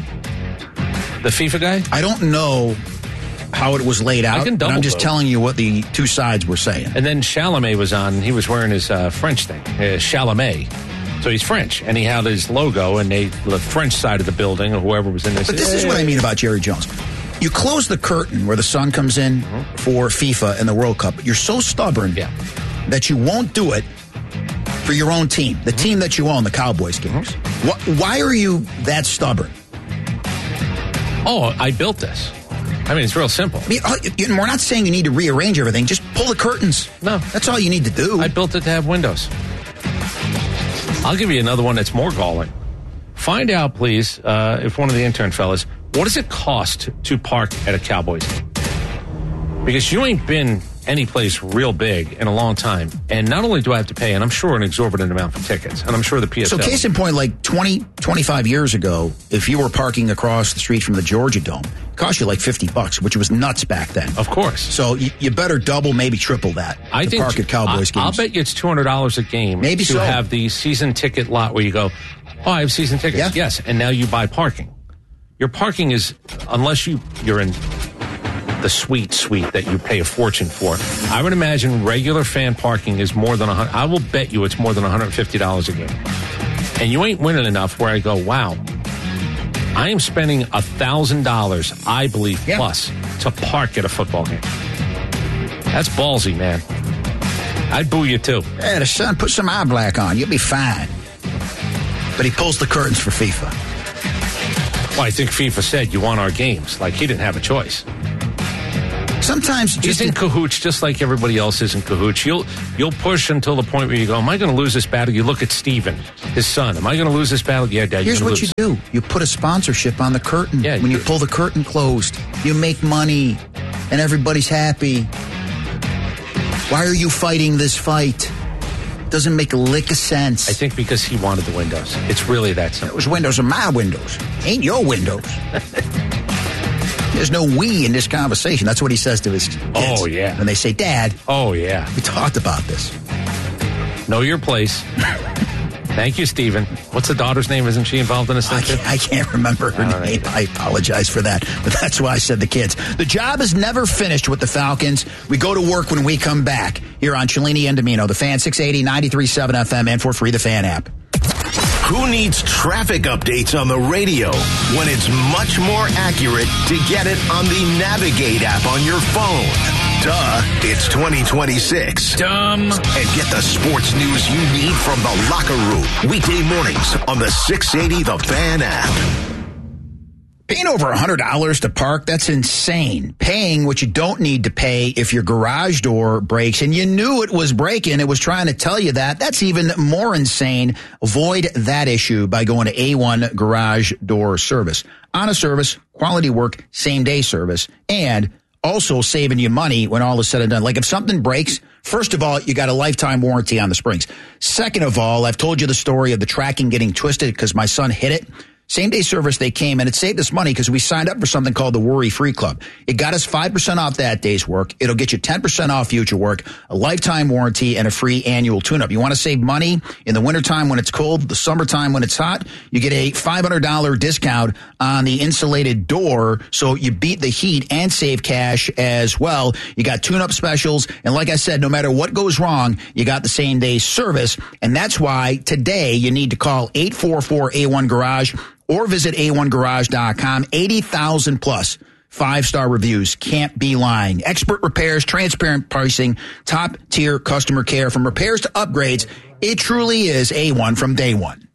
the FIFA guy? I don't know how it was laid out, I can but I'm double just vote. telling you what the two sides were saying. And then Chalamet was on. He was wearing his uh, French thing, uh, Chalamet. So he's French, and he had his logo, and they the French side of the building, or whoever was in this. But this is what I mean about Jerry Jones. You close the curtain where the sun comes in Mm-hmm. for FIFA and the World Cup. But you're so stubborn Yeah. that you won't do it for your own team, the Mm-hmm. team that you own, the Cowboys games. Wh- Why are you that stubborn? Oh, I built this. I mean, it's real simple. I mean, uh, you- we're not saying you need to rearrange everything. Just pull the curtains. No. That's all you need to do. I built it to have windows. I'll give you another one that's more galling. Find out, please, uh, if one of the intern fellas, what does it cost to park at a Cowboys game? Because you ain't been any place real big in a long time. And not only do I have to pay, and I'm sure an exorbitant amount for tickets, and I'm sure the P S L. So case in point, like twenty, twenty-five years ago, if you were parking across the street from the Georgia Dome, cost you like fifty bucks, which was nuts back then. Of course. So you, you better double, maybe triple that. I to think park at Cowboys I, I'll games. bet you it's two hundred dollars a game Maybe to so. have the season ticket lot where you go, oh, I have season tickets. Yeah. Yes. And now you buy parking. Your parking is, unless you, you're in the suite suite that you pay a fortune for, I would imagine regular fan parking is more than a hundred. I will bet you it's more than one hundred fifty dollars a game. And you ain't winning enough where I go, wow, I am spending one thousand dollars, I believe, yeah. plus to park at a football game. That's ballsy, man. I'd boo you too. Hey, the son, put some eye black on. You'll be fine. But he pulls the curtains for FIFA. Well, I think FIFA said you want our games. Like, he didn't have a choice. Sometimes just in cahoots, just like everybody else is in cahoots. You'll you'll push until the point where you go, am I going to lose this battle? You look at Steven, his son. Am I going to lose this battle? Yeah, Dad, Here's you're what lose. you do. You put a sponsorship on the curtain. Yeah, when you pull the curtain closed, you make money and everybody's happy. Why are you fighting this fight? Doesn't make a lick of sense. I think because he wanted the windows. It's really that simple. Those windows are my windows. Ain't your windows. There's no we in this conversation. That's what he says to his kids. Oh, yeah. And they say, Dad. Oh, yeah. We talked about this. Know your place. Thank you, Stephen. What's the daughter's name? Isn't she involved in this thing? I can't, I can't remember her All name. right. I apologize for that. But that's why I said the kids. The job is never finished with the Falcons. We go to work when we come back here on Cellini and Domino. The Fan, six eighty, ninety-three point seven F M, and for free, the Fan app. Who needs traffic updates on the radio when it's much more accurate to get it on the Navigate app on your phone? Duh, it's twenty twenty-six. Dumb. And get the sports news you need from the locker room. Weekday mornings on the six eighty The Fan app. Paying over one hundred dollars to park, that's insane. Paying what you don't need to pay if your garage door breaks, and you knew it was breaking, it was trying to tell you that, that's even more insane. Avoid that issue by going to A one Garage Door Service. Honest service, quality work, same-day service, and also saving you money when all is said and done. Like if something breaks, first of all, you got a lifetime warranty on the springs. Second of all, I've told you the story of the tracking getting twisted because my son hit it. Same day service, they came and it saved us money because we signed up for something called the Worry Free Club. It got us five percent off that day's work. It'll get you ten percent off future work, a lifetime warranty, and a free annual tune-up. You want to save money in the wintertime when it's cold, the summertime when it's hot? You get a five hundred dollars discount on the insulated door, so you beat the heat and save cash as well. You got tune-up specials, and like I said, no matter what goes wrong, you got the same day service, and that's why today you need to call eight four four A one Garage or visit A one garage dot com. eighty thousand plus five-star reviews. Can't be lying. Expert repairs, transparent pricing, top-tier customer care. From repairs to upgrades, it truly is A one from day one.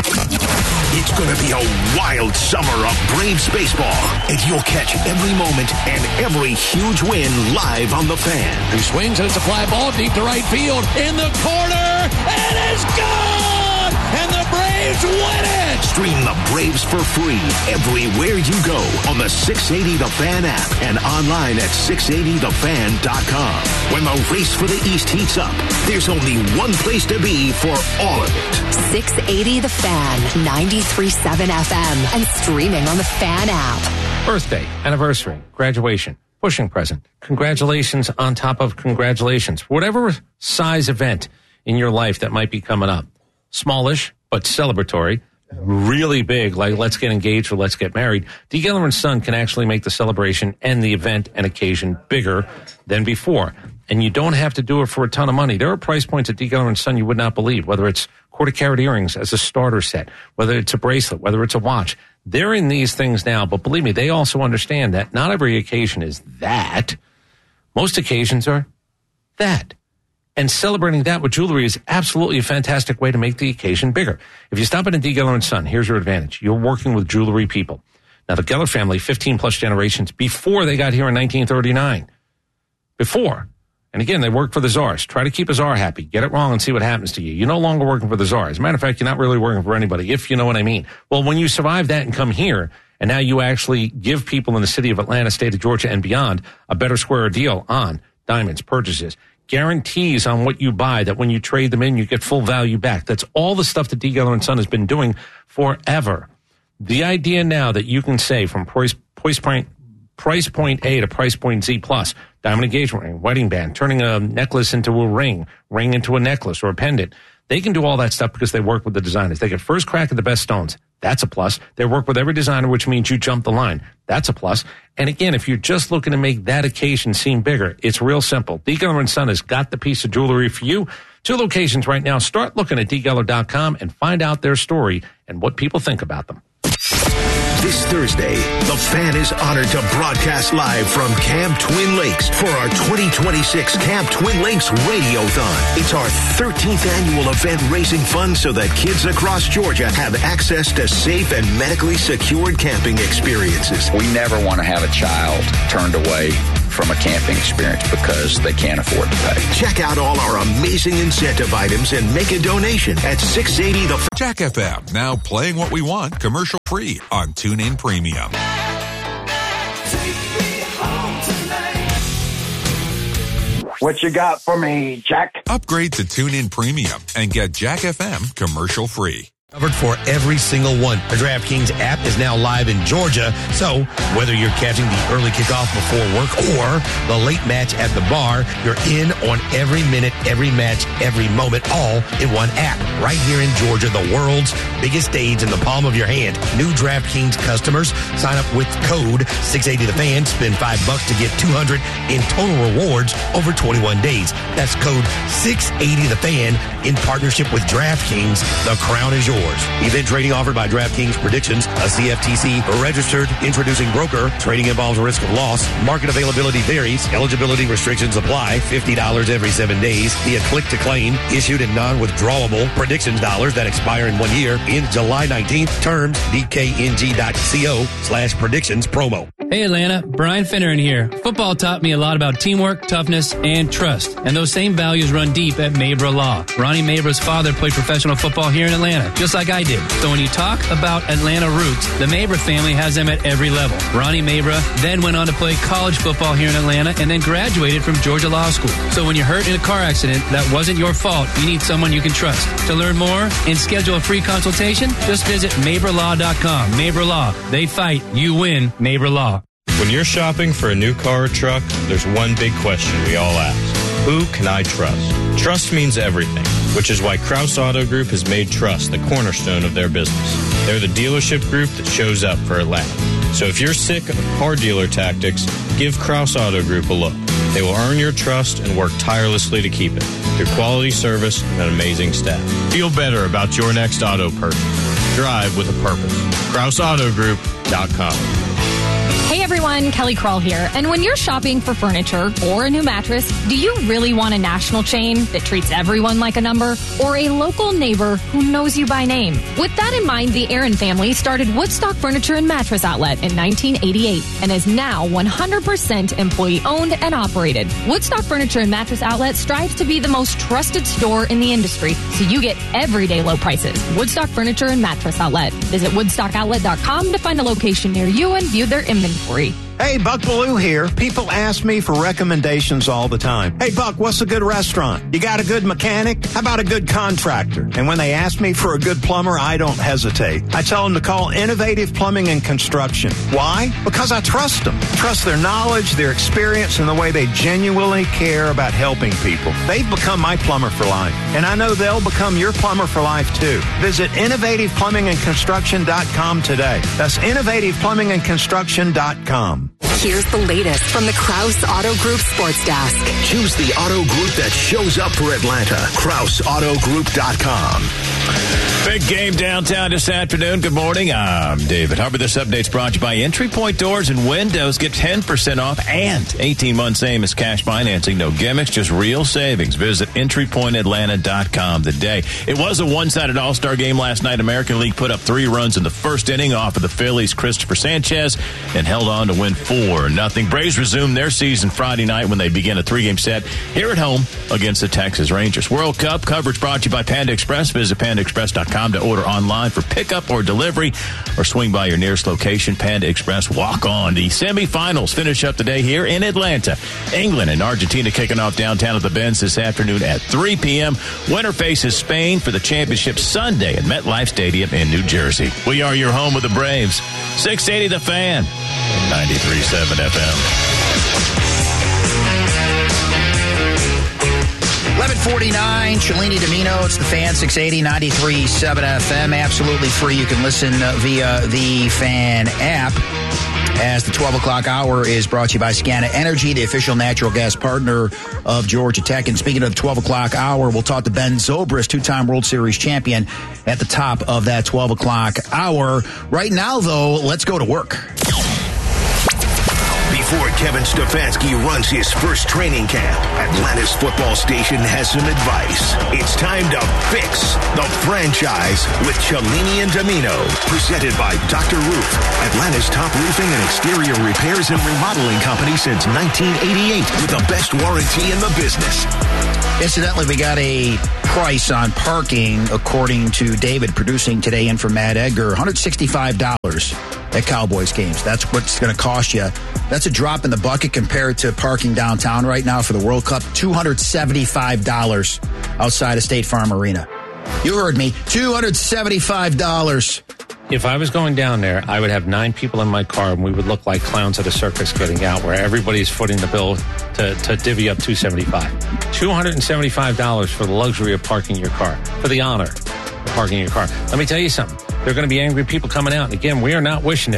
It's going to be a wild summer of Braves baseball, and you'll catch every moment and every huge win live on The Fan. He swings, and it's a fly ball deep to right field. In the corner, and it's gone! And the Braves win it! Stream the Braves for free everywhere you go on the six eighty The Fan app and online at six eighty the fan dot com. When the race for the East heats up, there's only one place to be for all of it. six eighty The Fan, ninety-three point seven F M, and streaming on the Fan app. Birthday, anniversary, graduation, pushing present, congratulations on top of congratulations. Whatever size event in your life that might be coming up. Smallish, but celebratory. Really big, like let's get engaged or let's get married. D. Geller and Son can actually make the celebration and the event and occasion bigger than before. And you don't have to do it for a ton of money. There are price points at D. Geller and Son you would not believe, whether it's quarter carat earrings as a starter set, whether it's a bracelet, whether it's a watch. They're in these things now, but believe me, they also understand that not every occasion is that. Most occasions are that. And celebrating that with jewelry is absolutely a fantastic way to make the occasion bigger. If you stop in at D. Geller and Son, here's your advantage. You're working with jewelry people. Now, the Geller family, fifteen plus generations before they got here in nineteen thirty-nine. Before. And again, they work for the czars. Try to keep a czar happy. Get it wrong and see what happens to you. You're no longer working for the czar. As a matter of fact, you're not really working for anybody, if you know what I mean. Well, when you survive that and come here, and now you actually give people in the city of Atlanta, state of Georgia, and beyond a better square deal on diamonds purchases, guarantees on what you buy, that when you trade them in, you get full value back. That's all the stuff that D. Geller and Son has been doing forever. The idea now that you can say from price, price point, price point A to price point Z plus, diamond engagement ring, wedding band, turning a necklace into a ring, ring into a necklace or a pendant. They can do all that stuff because they work with the designers. They get first crack at the best stones. That's a plus. They work with every designer, which means you jump the line. That's a plus. And again, if you're just looking to make that occasion seem bigger, it's real simple. D. Geller and Son has got the piece of jewelry for you. Two locations right now. Start looking at d geller dot com and find out their story and what people think about them. This Thursday, the Fan is honored to broadcast live from Camp Twin Lakes for our twenty twenty-six Camp Twin Lakes Radiothon. It's our thirteenth annual event raising funds so that kids across Georgia have access to safe and medically secured camping experiences. We never want to have a child turned away from a camping experience because they can't afford to pay. Check out all our amazing incentive items and make a donation at six eighty the Jack F M, now playing what we want commercial free on TuneIn Premium. What you got for me, Jack? Upgrade to TuneIn Premium and get Jack F M commercial free. Covered for every single one. The DraftKings app is now live in Georgia, so whether you're catching the early kickoff before work or the late match at the bar, you're in on every minute, every match, every moment, all in one app. Right here in Georgia, the world's biggest stage in the palm of your hand. New DraftKings customers sign up with code six eighty the fan, spend five bucks to get two hundred in total rewards over twenty-one days. That's code six eighty the fan in partnership with DraftKings. The crown is yours. Event trading offered by DraftKings Predictions, a C F T C registered introducing broker. Trading involves a risk of loss. Market availability varies. Eligibility restrictions apply. fifty dollars every seven days via click to claim. Issued in non-withdrawable predictions dollars that expire in one year. In July nineteenth. Terms D K N G dot co slash predictions promo. Hey Atlanta, Brian Finneran here. Football taught me a lot about teamwork, toughness, and trust. And those same values run deep at Mabra Law. Ronnie Mabra's father played professional football here in Atlanta, just like I did. So when you talk about Atlanta roots, the Mabra family has them at every level. Ronnie Mabra then went on to play college football here in Atlanta and then graduated from Georgia Law School. So when you're hurt in a car accident that wasn't your fault, you need someone you can trust. To learn more and schedule a free consultation, just visit Mabra Law dot com. Mabra Law. They fight. You win. Mabra Law. When you're shopping for a new car or truck, there's one big question we all ask. Who can I trust? Trust means everything, which is why Kraus Auto Group has made trust the cornerstone of their business. They're the dealership group that shows up for Atlanta. So if you're sick of car dealer tactics, give Kraus Auto Group a look. They will earn your trust and work tirelessly to keep it through quality service and an amazing staff. Feel better about your next auto purchase. Drive with a purpose. Kraus Auto Group dot com. Hey everyone, Kelly Crawl here. And when you're shopping for furniture or a new mattress, do you really want a national chain that treats everyone like a number or a local neighbor who knows you by name? With that in mind, the Aaron family started Woodstock Furniture and Mattress Outlet in nineteen eighty-eight and is now one hundred percent employee owned and operated. Woodstock Furniture and Mattress Outlet strives to be the most trusted store in the industry, so you get everyday low prices. Woodstock Furniture and Mattress Outlet. Visit woodstock outlet dot com to find a location near you and view their inventory. Hey, Buck Bellew here. People ask me for recommendations all the time. Hey, Buck, what's a good restaurant? You got a good mechanic? How about a good contractor? And when they ask me for a good plumber, I don't hesitate. I tell them to call Innovative Plumbing and Construction. Why? Because I trust them. Trust their knowledge, their experience, and the way they genuinely care about helping people. They've become my plumber for life, and I know they'll become your plumber for life, too. Visit innovative plumbing and construction dot com today. That's innovative plumbing and construction dot com. Here's the latest from the Kraus Auto Group Sports Desk. Choose the auto group that shows up for Atlanta. Kraus Auto Group dot com. Big game downtown this afternoon. Good morning. I'm David Hubbard. This update's brought to you by Entry Point Doors and Windows. Get ten percent off and eighteen months same as cash financing. No gimmicks, just real savings. Visit entry point atlanta dot com today. It was a one-sided all-star game last night. American League put up three runs in the first inning off of the Phillies' Christopher Sanchez and held on to win four nothing. Braves resumed their season Friday night when they begin a three-game set here at home against the Texas Rangers. World Cup coverage brought to you by Panda Express. Visit panda express dot com to order online for pickup or delivery, or swing by your nearest location. Panda Express. Walk on. The semifinals finish up today here in Atlanta. England and Argentina kicking off downtown at the Benz this afternoon at three p.m. Winner faces Spain for the championship Sunday at MetLife Stadium in New Jersey. We are your home with the Braves. six eighty The Fan. ninety-three point seven F M. eleven forty-nine, Cellini Domino. It's the Fan, six eighty, ninety-three point seven F M. Absolutely free. You can listen via the Fan app. As the twelve o'clock hour is brought to you by Scana Energy, the official natural gas partner of Georgia Tech. And speaking of the twelve o'clock hour, we'll talk to Ben Zobrist, two-time World Series champion, at the top of that twelve o'clock hour. Right now, though, let's go to work. Before Kevin Stefanski runs his first training camp, Atlanta's football station has some advice. It's time to fix the franchise with Cellini and Domino. Presented by Doctor Roof, Atlanta's top roofing and exterior repairs and remodeling company since nineteen eighty-eight, with the best warranty in the business. Incidentally, we got a price on parking, according to David, producing today in from Matt Edgar, one hundred sixty-five dollars at Cowboys games. That's what it's going to cost you. That's a drop in the bucket compared to parking downtown right now for the World Cup. two hundred seventy-five dollars outside of State Farm Arena. You heard me. two hundred seventy-five dollars. If I was going down there, I would have nine people in my car, and we would look like clowns at a circus getting out, where everybody's footing the bill to, to divvy up two hundred seventy-five dollars. two hundred seventy-five dollars for the luxury of parking your car, for the honor of parking your car. Let me tell you something. There are going to be angry people coming out. And again, we are not wishing it.